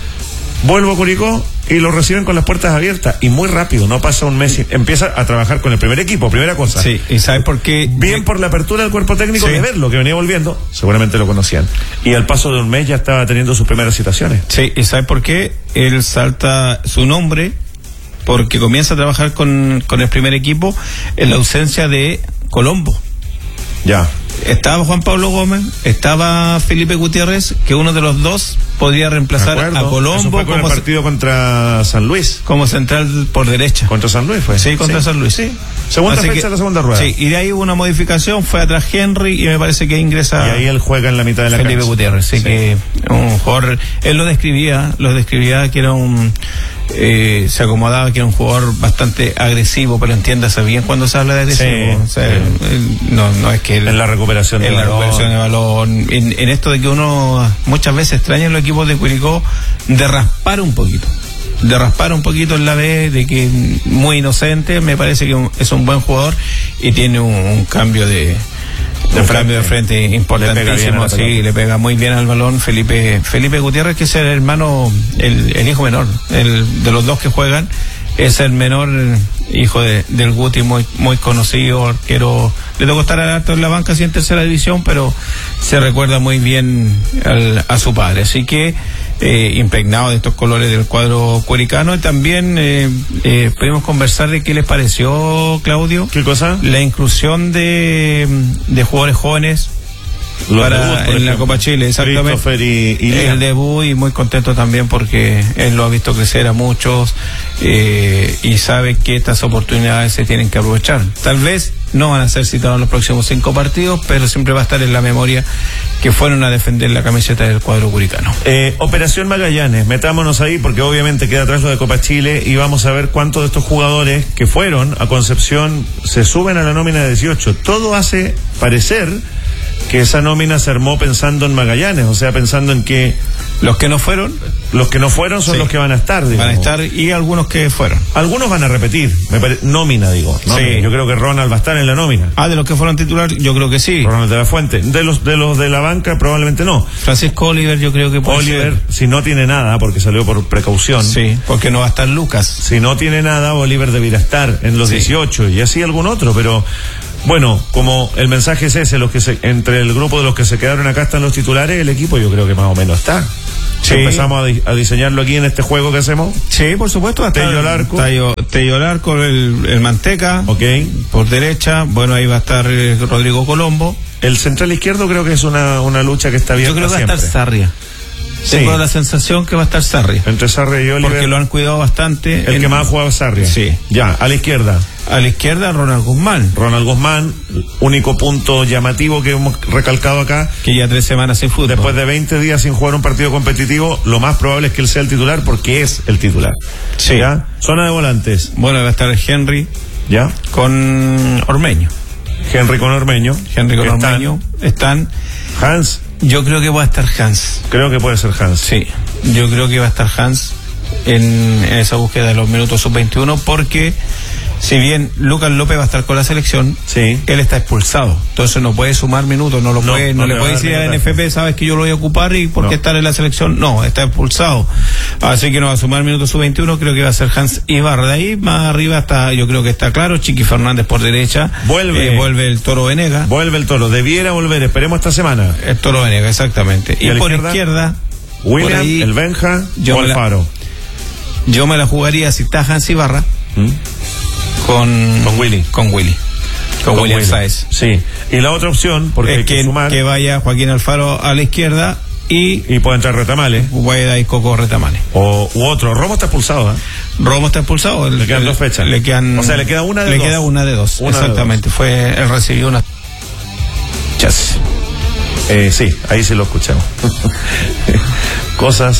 vuelvo a Curicó, y lo reciben con las puertas abiertas, y muy rápido, no pasa un mes, empieza a trabajar con el primer equipo, primera cosa. Sí, y ¿sabes por qué? Bien por la apertura del cuerpo técnico, sí. de verlo, que venía volviendo, seguramente lo conocían. Y al paso de un mes ya estaba teniendo sus primeras citaciones. Sí, y ¿sabes por qué? Él salta su nombre, porque comienza a trabajar con, con el primer equipo en la ausencia de Colombo. Ya. Estaba Juan Pablo Gómez, estaba Felipe Gutiérrez, que uno de los dos podría reemplazar a Colombo. Eso fue con como el partido contra San Luis. Como central por derecha. ¿Contra San Luis fue? Sí, contra sí. San Luis. Sí. Segunda Así fecha que, de la segunda rueda. Sí, y de ahí hubo una modificación, fue atrás Henry, y me parece que ingresa... Y ahí él juega en la mitad de la Felipe cancha. Gutiérrez, sí, sí, que un jugador... Él lo describía, lo describía que era un... Eh, se acomodaba, que era un jugador bastante agresivo, pero entiéndase bien cuando se habla de agresivo. Sí, o sea, sí. él, no, no es que... Él, en la recuperación de en balón. la recuperación de balón. En, en esto de que uno muchas veces extraña en los equipos de Curicó de raspar un poquito. De raspar un poquito en la B, de que muy inocente, me parece que es un buen jugador y tiene un, un cambio de... De un cambio de frente importantísimo, sí, le pega muy bien al balón. Felipe Felipe Gutiérrez, que es el hermano, el, el hijo menor, el de los dos que juegan, es el menor hijo de, del Guti, muy muy conocido, arquero. Le tocó estar alto en la banca, así en tercera división, pero se recuerda muy bien al, a su padre. Así que eh, impregnado de estos colores del cuadro curicano. Y también eh, eh, pudimos conversar de qué les pareció, Claudio. ¿Qué cosa? La inclusión de, de jugadores jóvenes. Los para debut, en ejemplo. La Copa Chile, exactamente. Y, y el debut, y muy contento también porque él lo ha visto crecer a muchos eh, y sabe que estas oportunidades se tienen que aprovechar. Tal vez no van a ser citados en los próximos cinco partidos, pero siempre va a estar en la memoria que fueron a defender la camiseta del cuadro curicano. Eh, Operación Magallanes, metámonos ahí porque obviamente queda atrás lo de Copa Chile, y vamos a ver cuántos de estos jugadores que fueron a Concepción se suben a la nómina de dieciocho. Todo hace parecer que esa nómina se armó pensando en Magallanes, o sea, pensando en que los que no fueron, los que no fueron son sí, los que van a estar, digamos. Van a estar y algunos que fueron. Algunos van a repetir, me pare... nómina, digo. Nómina. Sí. Yo creo que Ronald va a estar en la nómina. Ah, de los que fueron titulares, yo creo que sí. Ronald de la Fuente. De los de los de la banca, probablemente no. Francisco Oliver, yo creo que puede Oliver, ser. si no tiene nada, porque salió por precaución. Sí, porque no va a estar Lucas. Si no tiene nada, Oliver debería estar en los sí. dieciocho y así algún otro, pero bueno, como el mensaje es ese, los que se, entre el grupo de los que se quedaron acá están los titulares, el equipo yo creo que más o menos está. Sí. Empezamos a, di a diseñarlo aquí en este juego que hacemos. Sí, por supuesto. Tello Larco. Tello Larco, el, el Manteca. Ok. Por derecha, bueno, ahí va a estar eh, Rodrigo Colombo. El central izquierdo creo que es una, una lucha que está bien. Yo creo que va a estar Sarria. Sí. Tengo la sensación que va a estar Sarria. Entre Sarria y Oliver. Porque lo han cuidado bastante. El en... que más ha jugado es Sarria. Sí. Ya, a la izquierda. A la izquierda, Ronald Guzmán. Ronald Guzmán, único punto llamativo que hemos recalcado acá. Que ya tres semanas sin fútbol. Después de veinte días sin jugar un partido competitivo, lo más probable es que él sea el titular porque es el titular. Sí. ¿Ya? Zona de volantes. Bueno, va a estar Henry. ¿Ya? Con Ormeño. Henry con Ormeño. Henry con están, Ormeño. Están. Hans. Yo creo que va a estar Hans. Creo que puede ser Hans. Sí. Yo creo que va a estar Hans en, en esa búsqueda de los minutos sub veintiuno porque si bien Lucas López va a estar con la selección, sí, él está expulsado, entonces no puede sumar minutos, no lo no, puede, no, no le puede decir a N F P, sabes que yo lo voy a ocupar y por qué no. estar en la selección, no, está expulsado, así que no va a sumar minutos sub veintiuno, creo que va a ser Hans Ibarra. De ahí más arriba está, yo creo que está claro, Chiqui Fernández por derecha, vuelve, eh, vuelve el Toro Venega, vuelve el Toro, debiera volver, esperemos esta semana, el Toro Venega, exactamente, y, y por izquierda, izquierda William, ahí, el Benja o Alfaro. Yo me la jugaría si está Hans Ibarra. ¿Mm? Con, con Willy. Con Willy. Con, con William Willy. Sáez. Sí. Y la otra opción, porque es hay que, que sumar. Que vaya Joaquín Alfaro a la izquierda y. Y puede entrar Retamales. Guaida y Coco Retamales. O u otro. Romo está expulsado, ¿eh? Romo está expulsado. Le quedan el, dos fechas. Le quedan. O sea, le queda una de le dos. Le queda una de dos. Una exactamente. De dos. Fue. Él recibió una. Chas. Eh, sí, ahí sí lo escuchamos. Cosas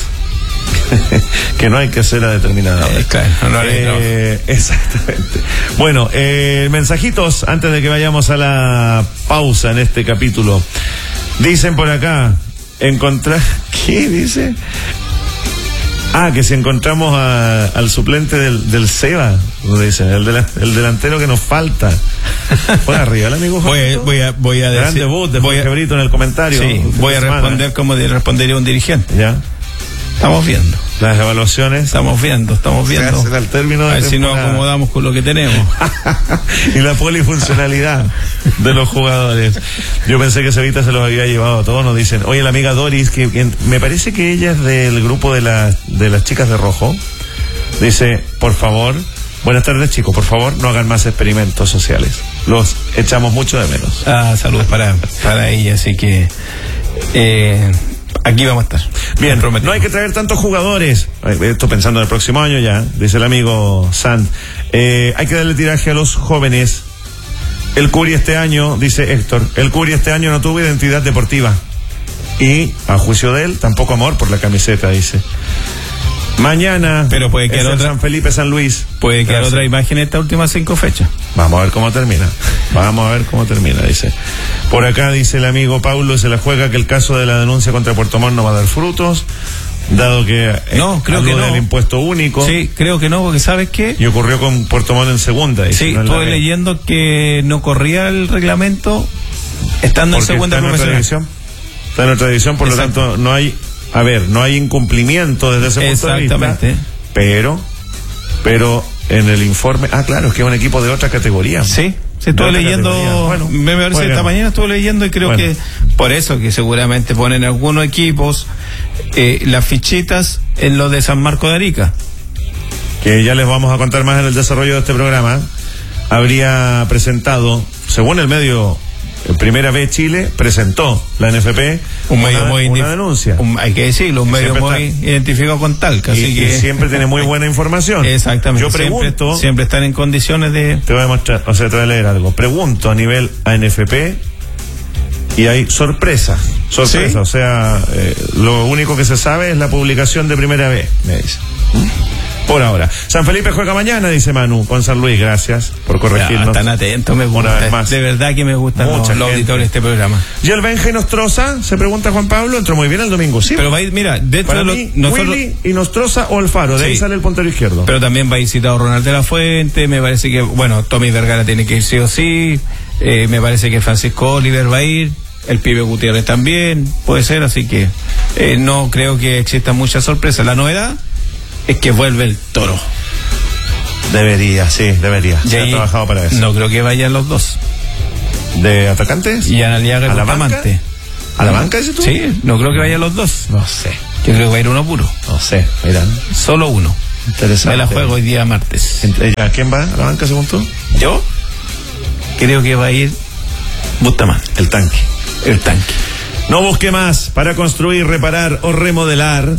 que no hay que hacer a determinada hora. Eh, claro, no eh, exactamente. Bueno, eh, mensajitos antes de que vayamos a la pausa en este capítulo. Dicen por acá, encontrar... ¿Qué dice? Ah, que si encontramos a, al suplente del, del Seba, lo dicen, el, de la, el delantero que nos falta. Por arriba, el amigo voy, voy a voy a Gran decir, debut de voy a, Brito en el comentario. Sí, voy a responder como respondería un dirigente. Ya. Estamos viendo. Las evaluaciones. Estamos viendo, estamos viendo. Se al término de a ver si nos acomodamos con lo que tenemos. Y la polifuncionalidad de los jugadores. Yo pensé que Cevita se los había llevado a todos. Nos dicen, oye, la amiga Doris, que, que me parece que ella es del grupo de, la, de las chicas de rojo. Dice, por favor, buenas tardes chicos, por favor, no hagan más experimentos sociales. Los echamos mucho de menos. Ah, saludos para, para ella, así que... Eh, aquí vamos a estar. Bien, no hay que traer tantos jugadores. Esto pensando en el próximo año ya, dice el amigo Sant. Eh, hay que darle tiraje a los jóvenes. El Curi este año, dice Héctor, el Curi este año no tuvo identidad deportiva. Y, a juicio de él, tampoco amor por la camiseta, dice. Mañana, pero puede quedar es otra, San Felipe, San Luis. Puede quedar Gracias. Otra imagen en estas últimas cinco fechas. Vamos a ver cómo termina. Vamos a ver cómo termina, dice. Por acá dice el amigo Paulo, se la juega que el caso de la denuncia contra Puerto Montt no va a dar frutos, dado que eh, no, creo que no. del impuesto único. Sí, creo que no, porque ¿sabes qué? Y ocurrió con Puerto Montt en segunda. Dice, sí, no estoy leyendo que no corría el reglamento estando en segunda profesional. Está en nuestra división, por Exacto. lo tanto no hay, a ver, no hay incumplimiento desde ese punto de vista. Exactamente. Pero, pero en el informe, ah, claro, es que es un equipo de otra categoría. Sí. Sí, estuve leyendo, bueno, me parece bueno. esta mañana estuve leyendo y creo bueno. que por eso que seguramente ponen algunos equipos eh, las fichitas en lo de San Marco de Arica. Que ya les vamos a contar más en el desarrollo de este programa. Habría presentado, según el medio Primera B Chile, presentó la N F P un medio una, muy una denuncia. Un, hay que decirlo, un medio muy está, identificado con Talca. Y, así que, y siempre tiene muy buena información. Exactamente. Yo pregunto. Siempre, siempre están en condiciones de. Te voy a mostrar, o sea, te voy a leer algo. Pregunto a nivel A N F P y hay sorpresa. Sorpresa. ¿Sí? O sea, eh, lo único que se sabe es la publicación de Primera B, me dice. Por ahora. San Felipe juega mañana, dice Manu, con San Luis. Gracias por corregirnos. Ya, están atentos, me gusta. Una vez más. De verdad que me gustan los, los auditores de este programa. ¿Y el Benja y Nostroza? Se pregunta Juan Pablo. Entró muy bien el domingo, sí. Pero va a ir, mira, dentro Para de mí, los, nosotros... Willy y Nostroza o Alfaro. De sí. ahí sale el puntero izquierdo. Pero también va a ir citado Ronald de la Fuente. Me parece que, bueno, Tommy Vergara tiene que ir sí o sí. Eh, me parece que Francisco Oliver va a ir. El pibe Gutiérrez también. Puede ser, así que eh, no creo que exista mucha sorpresa. La novedad es que vuelve el Toro. Debería, sí, debería. Se ha trabajado para eso. No creo que vayan los dos. ¿De atacantes? Y Analiaga ¿A la banca? ¿A la banca dices tú? Sí, no creo que vayan los dos. No sé. Yo creo que va a ir uno puro. No sé, irán. Solo uno. Interesante. Me la juego hoy día martes. ¿A quién va a la banca según tú? Yo creo que va a ir Bustamante. El tanque. El tanque. No busque más para construir, reparar o remodelar.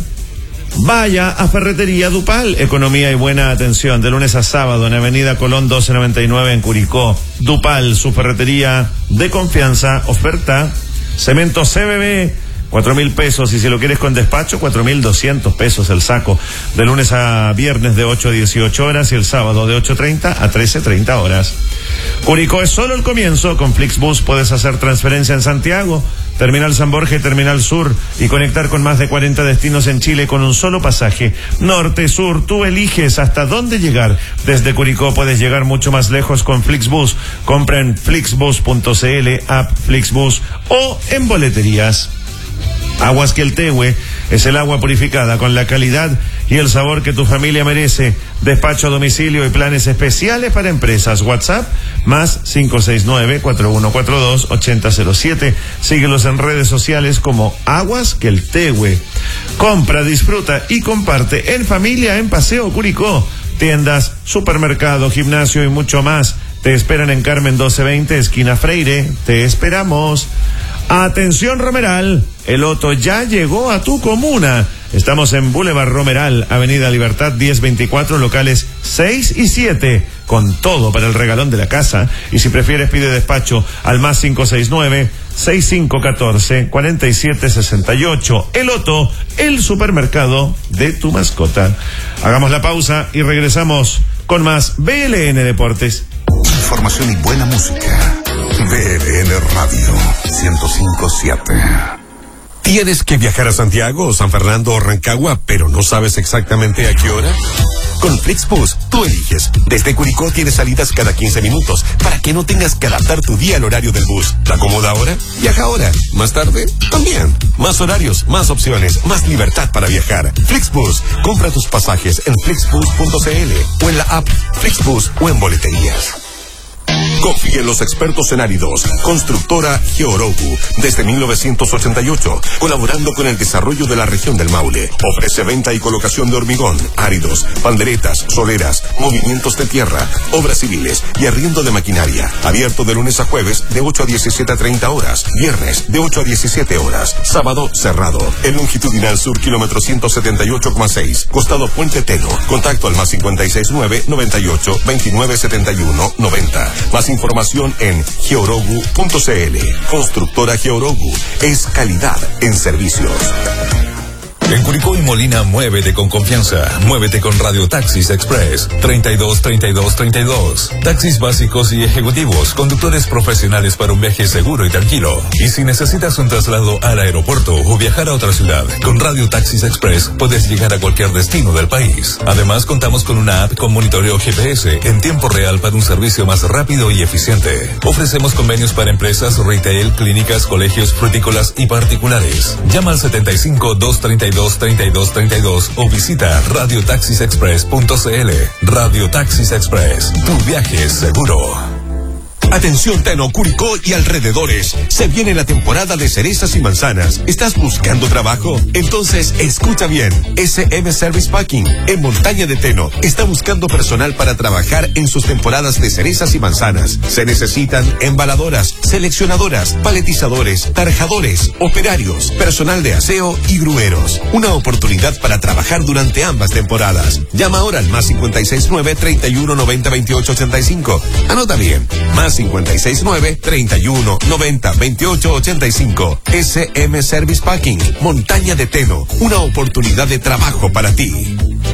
Vaya a Ferretería Dupal, economía y buena atención, de lunes a sábado en Avenida Colón doce noventa y nueve en Curicó. Dupal, su ferretería de confianza, oferta cemento C B B, cuatro mil pesos, y si lo quieres con despacho, cuatro mil doscientos pesos el saco, de lunes a viernes de ocho a dieciocho horas y el sábado de ocho treinta a trece treinta horas. Curicó es solo el comienzo. Con Flixbus puedes hacer transferencia en Santiago, Terminal San Borja y Terminal Sur, y conectar con más de cuarenta destinos en Chile con un solo pasaje. Norte, sur, tú eliges hasta dónde llegar. Desde Curicó puedes llegar mucho más lejos con Flixbus. Compra en flixbus punto c l, app Flixbus o en boleterías. Aguas Queltehue es el agua purificada con la calidad y el sabor que tu familia merece. Despacho a domicilio y planes especiales para empresas. WhatsApp más cinco seis nueve, cuatro uno cuatro dos, ocho cero cero siete. Síguelos en redes sociales como Aguas Queltehue. Compra, disfruta y comparte en familia en Paseo Curicó. Tiendas, supermercado, gimnasio y mucho más. Te esperan en Carmen doce veinte, esquina Freire. Te esperamos. Atención Romeral, el Otto ya llegó a tu comuna. Estamos en Boulevard Romeral, Avenida Libertad diez veinticuatro, locales seis y siete, con todo para el regalón de la casa. Y si prefieres, pide despacho al más cinco seis nueve, seis cinco uno cuatro, cuatro siete seis ocho. El Otto, el supermercado de tu mascota. Hagamos la pausa y regresamos con más B L N Deportes. Información y buena música. B L N Radio ciento cinco punto siete. ¿Tienes que viajar a Santiago, San Fernando o Rancagua, pero no sabes exactamente a qué hora? Con Flixbus, tú eliges. Desde Curicó tienes salidas cada quince minutos para que no tengas que adaptar tu día al horario del bus. ¿Te acomoda ahora? Viaja ahora. ¿Más tarde? También. Más horarios, más opciones, más libertad para viajar. Flixbus. Compra tus pasajes en flixbus punto c l o en la app Flixbus o en boleterías. Confía en los expertos en áridos. Constructora Georogu, desde mil novecientos ochenta y ocho, colaborando con el desarrollo de la región del Maule. Ofrece venta y colocación de hormigón, áridos, panderetas, soleras, movimientos de tierra, obras civiles y arriendo de maquinaria. Abierto de lunes a jueves de ocho a diecisiete a treinta horas, viernes de ocho a diecisiete horas, sábado cerrado. El longitudinal sur, kilómetro ciento setenta y ocho coma seis, costado Puente Teno. Contacto al más cincuenta y seis nueve, noventa y ocho, veintinueve setenta y uno, noventa. Más información en georogu punto c l. Constructora Georogu es calidad en servicios. En Curicó y Molina, muévete con confianza. Muévete con Radio Taxis Express. treinta y dos, treinta y dos, treinta y dos. Taxis básicos y ejecutivos. Conductores profesionales para un viaje seguro y tranquilo. Y si necesitas un traslado al aeropuerto o viajar a otra ciudad, con Radio Taxis Express puedes llegar a cualquier destino del país. Además, contamos con una app con monitoreo G P S en tiempo real para un servicio más rápido y eficiente. Ofrecemos convenios para empresas, retail, clínicas, colegios, frutícolas y particulares. Llama al setenta y cinco, doscientos treinta y dos, treinta y dos treinta y dos o visita radio taxis express punto c l. Radio Taxis Express, tu viaje es seguro. Atención Teno, Curicó y alrededores. Se viene la temporada de cerezas y manzanas. ¿Estás buscando trabajo? Entonces escucha bien. S M Service Packing en Montaña de Teno está buscando personal para trabajar en sus temporadas de cerezas y manzanas. Se necesitan embaladoras, seleccionadoras, paletizadores, tarjadores, operarios, personal de aseo y grueros. Una oportunidad para trabajar durante ambas temporadas. Llama ahora al más cincuenta y seis nueve, treinta y uno, noventa, veintiocho, ochenta y cinco. Anota bien. Más cincuenta y seis nueve, treinta y uno, noventa, veintiocho, ochenta y cinco. S M Service Packing, Montaña de Teno, una oportunidad de trabajo para ti.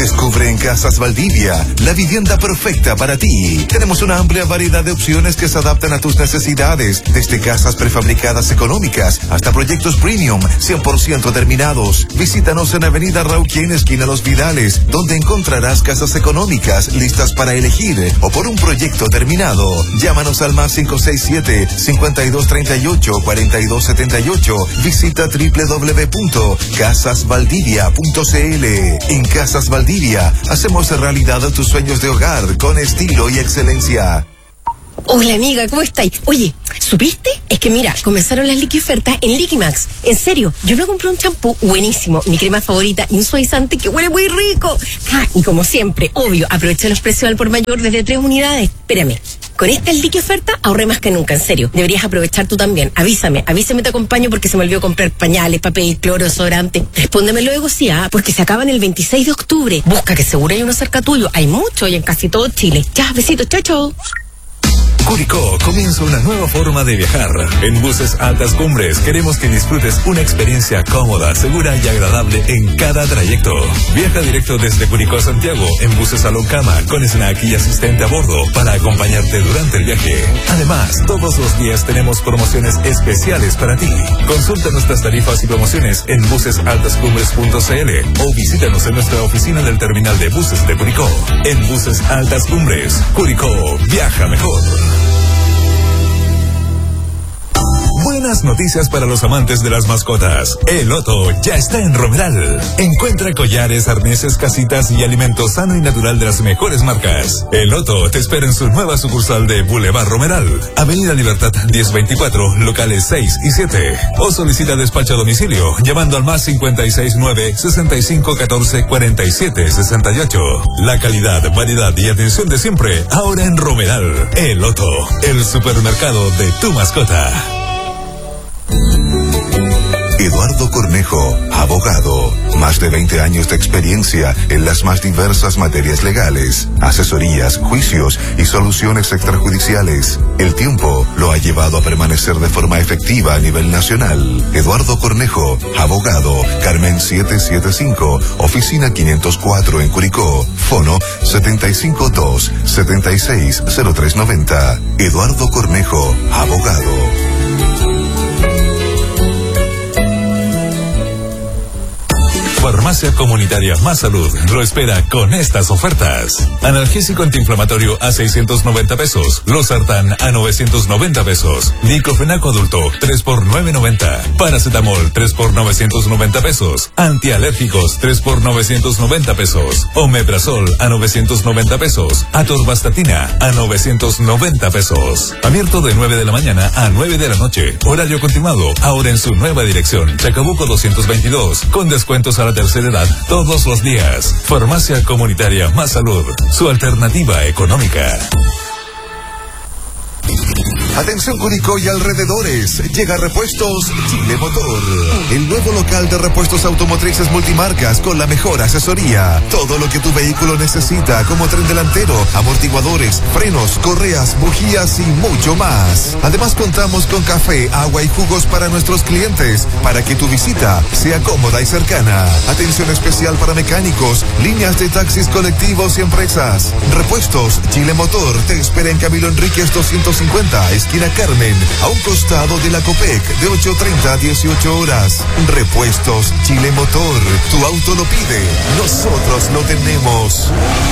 Descubre en Casas Valdivia la vivienda perfecta para ti. Tenemos una amplia variedad de opciones que se adaptan a tus necesidades, desde casas prefabricadas económicas hasta proyectos premium cien por ciento terminados. Visítanos en Avenida Rauquén, esquina Los Vidales, donde encontrarás casas económicas listas para elegir o por un proyecto terminado. Llámanos al más cinco seis siete, cincuenta y dos treinta y ocho, cuarenta y dos setenta y ocho. Visita doble u doble u doble u punto casas valdivia punto c l. En Casas Valdivia hacemos realidad tus sueños de hogar con estilo y excelencia. Hola amiga, ¿cómo estáis? Oye, ¿supiste? Es que mira, comenzaron las liquiofertas en Liquimax. En serio, yo me compré un champú buenísimo, mi crema favorita y un suavizante que huele muy rico. Ah, y como siempre, obvio, aproveché los precios al por mayor desde tres unidades. Espérame, con esta liquioferta ahorré más que nunca, en serio. Deberías aprovechar tú también. Avísame, avísame, te acompaño porque se me olvidó comprar pañales, papel, cloro, desodorante. Respóndeme luego, sí, ah, porque se acaban el veintiséis de octubre. Busca que seguro hay uno cerca tuyo. Hay mucho y en casi todo Chile. Ya, besitos, chao, chao. Curicó comienza una nueva forma de viajar. En Buses Altas Cumbres queremos que disfrutes una experiencia cómoda, segura y agradable en cada trayecto. Viaja directo desde Curicó a Santiago en Buses Salón Cama con snack y asistente a bordo para acompañarte durante el viaje. Además, todos los días tenemos promociones especiales para ti. Consulta nuestras tarifas y promociones en buses altas cumbres punto c l o visítanos en nuestra oficina del terminal de buses de Curicó. En Buses Altas Cumbres, Curicó, viaja mejor. Buenas noticias para los amantes de las mascotas. El Otto ya está en Romeral. Encuentra collares, arneses, casitas y alimento sano y natural de las mejores marcas. El Otto te espera en su nueva sucursal de Boulevard Romeral, Avenida Libertad diez veinticuatro, locales seis y siete. O solicita despacho a domicilio llamando al más cincuenta y seis nueve, sesenta y cinco catorce, cuarenta y siete sesenta y ocho. La calidad, variedad y atención de siempre, ahora en Romeral. El Otto, el supermercado de tu mascota. Eduardo Cornejo, abogado. Más de veinte años de experiencia en las más diversas materias legales, asesorías, juicios y soluciones extrajudiciales. El tiempo lo ha llevado a permanecer de forma efectiva a nivel nacional. Eduardo Cornejo, abogado. Carmen setecientos setenta y cinco, oficina quinientos cuatro en Curicó. Fono setenta y cinco dos, setenta y seis, cero tres noventa. Eduardo Cornejo, abogado. Farmacia Comunitaria Más Salud lo espera con estas ofertas. Analgésico antiinflamatorio a seiscientos noventa pesos. Losartán a novecientos noventa pesos. Diclofenaco adulto tres por novecientos noventa. Paracetamol tres por novecientos noventa pesos. Antialérgicos tres por novecientos noventa pesos. Omeprazol a novecientos noventa pesos. Atorvastatina a novecientos noventa pesos. Abierto de nueve de la mañana a nueve de la noche. Horario continuado. Ahora en su nueva dirección. Chacabuco doscientos veintidós. Con descuentos a la tercera edad todos los días. Farmacia Comunitaria Más Salud, su alternativa económica. Atención Curicó y alrededores, llega Repuestos Chile Motor, el nuevo local de repuestos automotrices multimarcas con la mejor asesoría. Todo lo que tu vehículo necesita, como tren delantero, amortiguadores, frenos, correas, bujías y mucho más. Además contamos con café, agua y jugos para nuestros clientes, para que tu visita sea cómoda y cercana. Atención especial para mecánicos, líneas de taxis colectivos y empresas. Repuestos Chile Motor te espera en Camilo Enríquez doscientos cincuenta, esquina Carmen, a un costado de la Copec, de ocho treinta a dieciocho horas. Repuestos Chile Motor, tu auto lo pide, nosotros lo tenemos.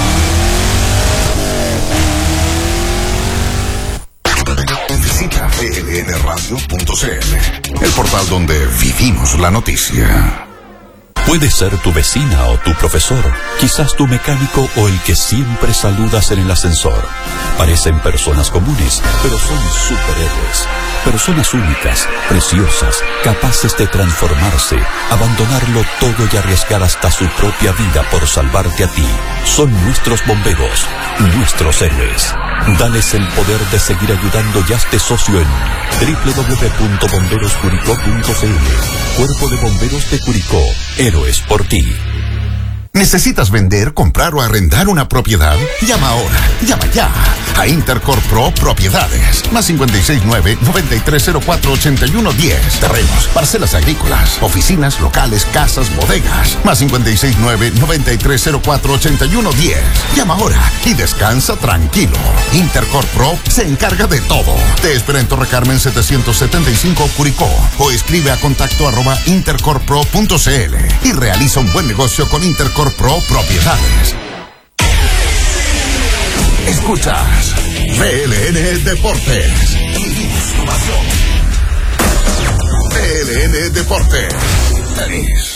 Visita f l n radio punto c l, el portal donde vivimos la noticia. Puede ser tu vecina o tu profesor, quizás tu mecánico o el que siempre saludas en el ascensor. Parecen personas comunes, pero son superhéroes. Personas únicas, preciosas, capaces de transformarse, abandonarlo todo y arriesgar hasta su propia vida por salvarte a ti. Son nuestros bomberos, nuestros héroes. Dales el poder de seguir ayudando y hazte socio en doble u doble u doble u punto bomberos curicó punto c l. Cuerpo de Bomberos de Curicó. Héroes por ti. ¿Necesitas vender, comprar o arrendar una propiedad? Llama ahora, llama ya a Intercorp Pro Propiedades. Más cinco seis nueve, nueve tres cero cuatro, ocho uno uno cero. Terrenos, parcelas agrícolas, oficinas, locales, casas, bodegas. Más cinco seis nueve, nueve tres cero cuatro, ocho uno uno cero. Llama ahora y descansa tranquilo. Intercorp Pro se encarga de todo. Te espera en Torre Carmen setecientos setenta y cinco Curicó o escribe a contacto arroba intercorpro punto cl y realiza un buen negocio con Intercorp Pro Propiedades. Escuchas B L N Deportes. B L N Deportes. Tenis.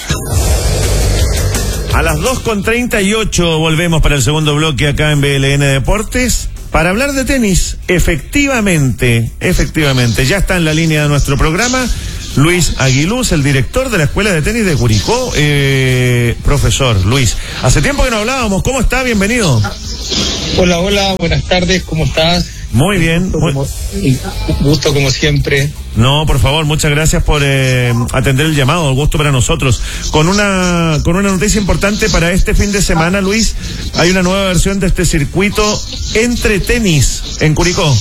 A las dos con treinta y ocho volvemos para el segundo bloque acá en B L N Deportes para hablar de tenis. Efectivamente, efectivamente, ya está en la línea de nuestro programa Luis Aguiluz, el director de la Escuela de Tenis de Curicó. Eh, profesor Luis, hace tiempo que no hablábamos, ¿cómo está? Bienvenido. Hola, hola, buenas tardes, ¿cómo estás? Muy bien. Gusto, como, gusto como siempre. No, por favor, muchas gracias por eh, atender el llamado, el gusto para nosotros. Con una con una noticia importante para este fin de semana, Luis, hay una nueva versión de este circuito Entre Tenis en Curicó.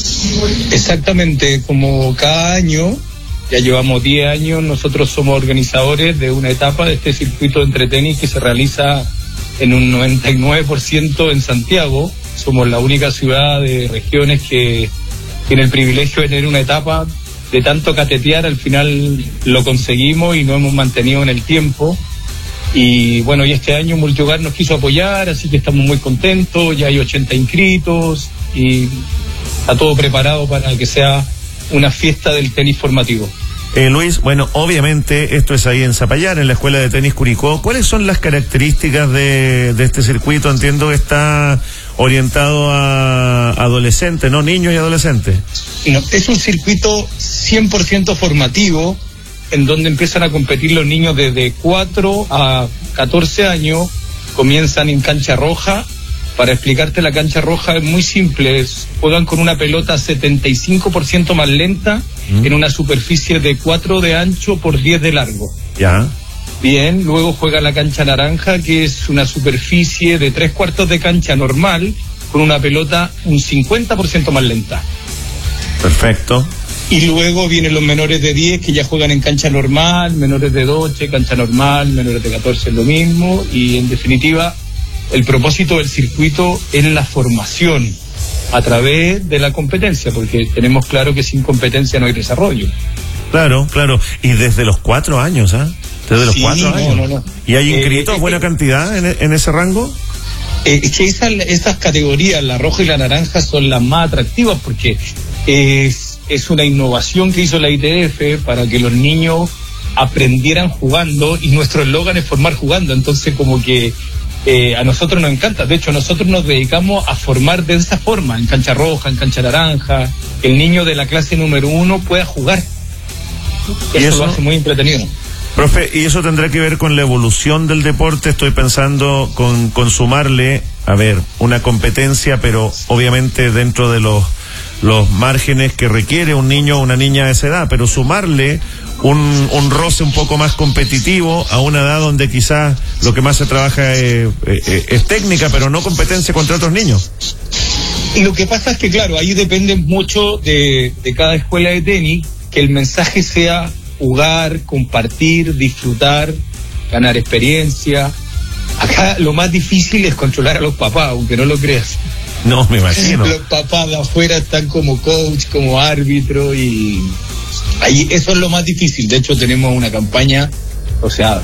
Exactamente, como cada año, ya llevamos diez años, nosotros somos organizadores de una etapa de este circuito Entre Tenis que se realiza en un noventa y nueve por ciento en Santiago. Somos la única ciudad de regiones que tiene el privilegio de tener una etapa de tanto catetear, al final lo conseguimos y nos hemos mantenido en el tiempo. Y bueno, y este año Multihogar nos quiso apoyar, así que estamos muy contentos, ya hay ochenta inscritos y está todo preparado para que sea una fiesta del tenis formativo. Eh, Luis, bueno, obviamente esto es ahí en Zapallar, en la Escuela de Tenis Curicó. ¿Cuáles son las características de, de este circuito? Entiendo que está orientado a adolescentes, ¿no? Niños y adolescentes. No, es un circuito cien por ciento formativo, en donde empiezan a competir los niños desde cuatro a catorce años, comienzan en cancha roja. Para explicarte, la cancha roja es muy simple, juegan con una pelota setenta y cinco por ciento más lenta, mm. en una superficie de cuatro de ancho por diez de largo. Ya. Bien, luego juega la cancha naranja, que es una superficie de tres cuartos de cancha normal, con una pelota un cincuenta por ciento más lenta. Perfecto. Y luego vienen los menores de diez, que ya juegan en cancha normal, menores de doce, cancha normal, menores de catorce, lo mismo, y en definitiva, el propósito del circuito es la formación a través de la competencia, porque tenemos claro que sin competencia no hay desarrollo. Claro, claro. Y desde los cuatro años, ¿ah? ¿eh? Desde los sí, cuatro no, años. No, no. ¿Y hay inscritos eh, buena eh, cantidad en, en ese rango? Eh, es que esas, esas categorías, la roja y la naranja, son las más atractivas porque es, es una innovación que hizo la I T F para que los niños aprendieran jugando, y nuestro eslogan es formar jugando. Entonces, como que Eh, a nosotros nos encanta. De hecho, nosotros nos dedicamos a formar de esa forma, en cancha roja, en cancha naranja, que el niño de la clase número uno pueda jugar. ¿Y eso, eso lo hace muy entretenido. Profe, ¿y eso tendrá que ver con la evolución del deporte? Estoy pensando con, con sumarle, a ver, una competencia, pero obviamente dentro de los, los márgenes que requiere un niño o una niña de esa edad, pero sumarle un, un roce un poco más competitivo a una edad donde quizás lo que más se trabaja es, es, es técnica, pero no competencia contra otros niños. Y lo que pasa es que, claro, ahí depende mucho de, de cada escuela de tenis, que el mensaje sea jugar, compartir, disfrutar, ganar experiencia. Acá lo más difícil es controlar a los papás, aunque no lo creas. No, me imagino. Los papás de afuera están como coach, como árbitro, y ahí eso es lo más difícil. De hecho, tenemos una campaña, o sea,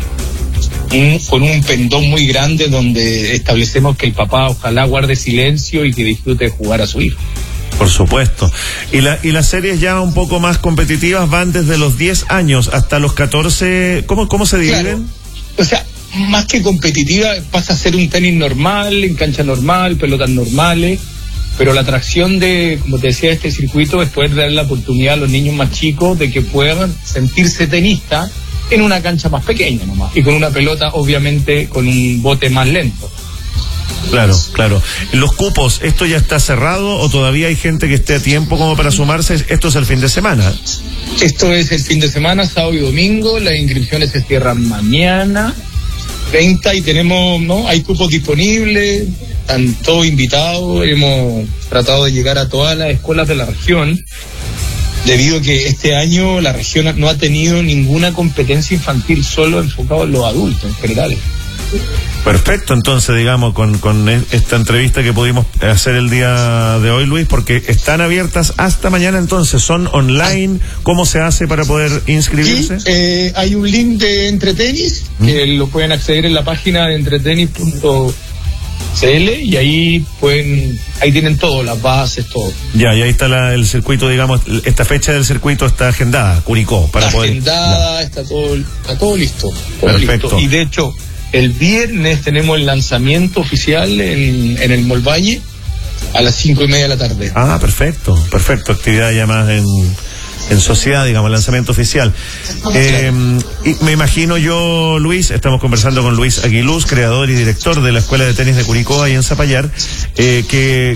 un, con un pendón muy grande donde establecemos que el papá ojalá guarde silencio y que disfrute de jugar a su hijo. Por supuesto. Y, la, y las series ya un poco más competitivas van desde los diez años hasta los catorce. ¿Cómo, cómo se dividen? Claro. O sea, más que competitiva, pasa a ser un tenis normal, en cancha normal, pelotas normales, pero la atracción de, como te decía, este circuito es poder dar la oportunidad a los niños más chicos de que puedan sentirse tenistas en una cancha más pequeña nomás, y con una pelota obviamente con un bote más lento. Claro, claro. Los cupos, ¿esto ya está cerrado o todavía hay gente que esté a tiempo como para sumarse? Esto es el fin de semana. Esto es el fin de semana, sábado y domingo. Las inscripciones se cierran mañana treinta y tenemos, ¿no? Hay cupos disponibles, están todos invitados, hemos tratado de llegar a todas las escuelas de la región, debido a que este año la región no ha tenido ninguna competencia infantil, solo enfocado en los adultos en general. Perfecto, entonces, digamos, con, con esta entrevista que pudimos hacer el día de hoy, Luis, porque están abiertas hasta mañana, entonces, ¿son online? ¿Cómo se hace para poder inscribirse? Sí, eh, hay un link de Entretenis, ¿Mm? que lo pueden acceder en la página de entretenis punto c l y ahí pueden, ahí tienen todo, las bases, todo. Ya, y ahí está la, el circuito, digamos, esta fecha del circuito está agendada, Curicó, para está poder... agendada, está todo, está todo listo. Todo Perfecto. Listo. Y de hecho, el viernes tenemos el lanzamiento oficial en, en el Molvalle a las cinco y media de la tarde. Ah, perfecto, perfecto. Actividad ya más en, en sociedad, digamos, lanzamiento oficial. Eh, y me imagino yo, Luis, estamos conversando con Luis Aguiluz, creador y director de la Escuela de Tenis de Curicó, ahí en Zapallar, eh, que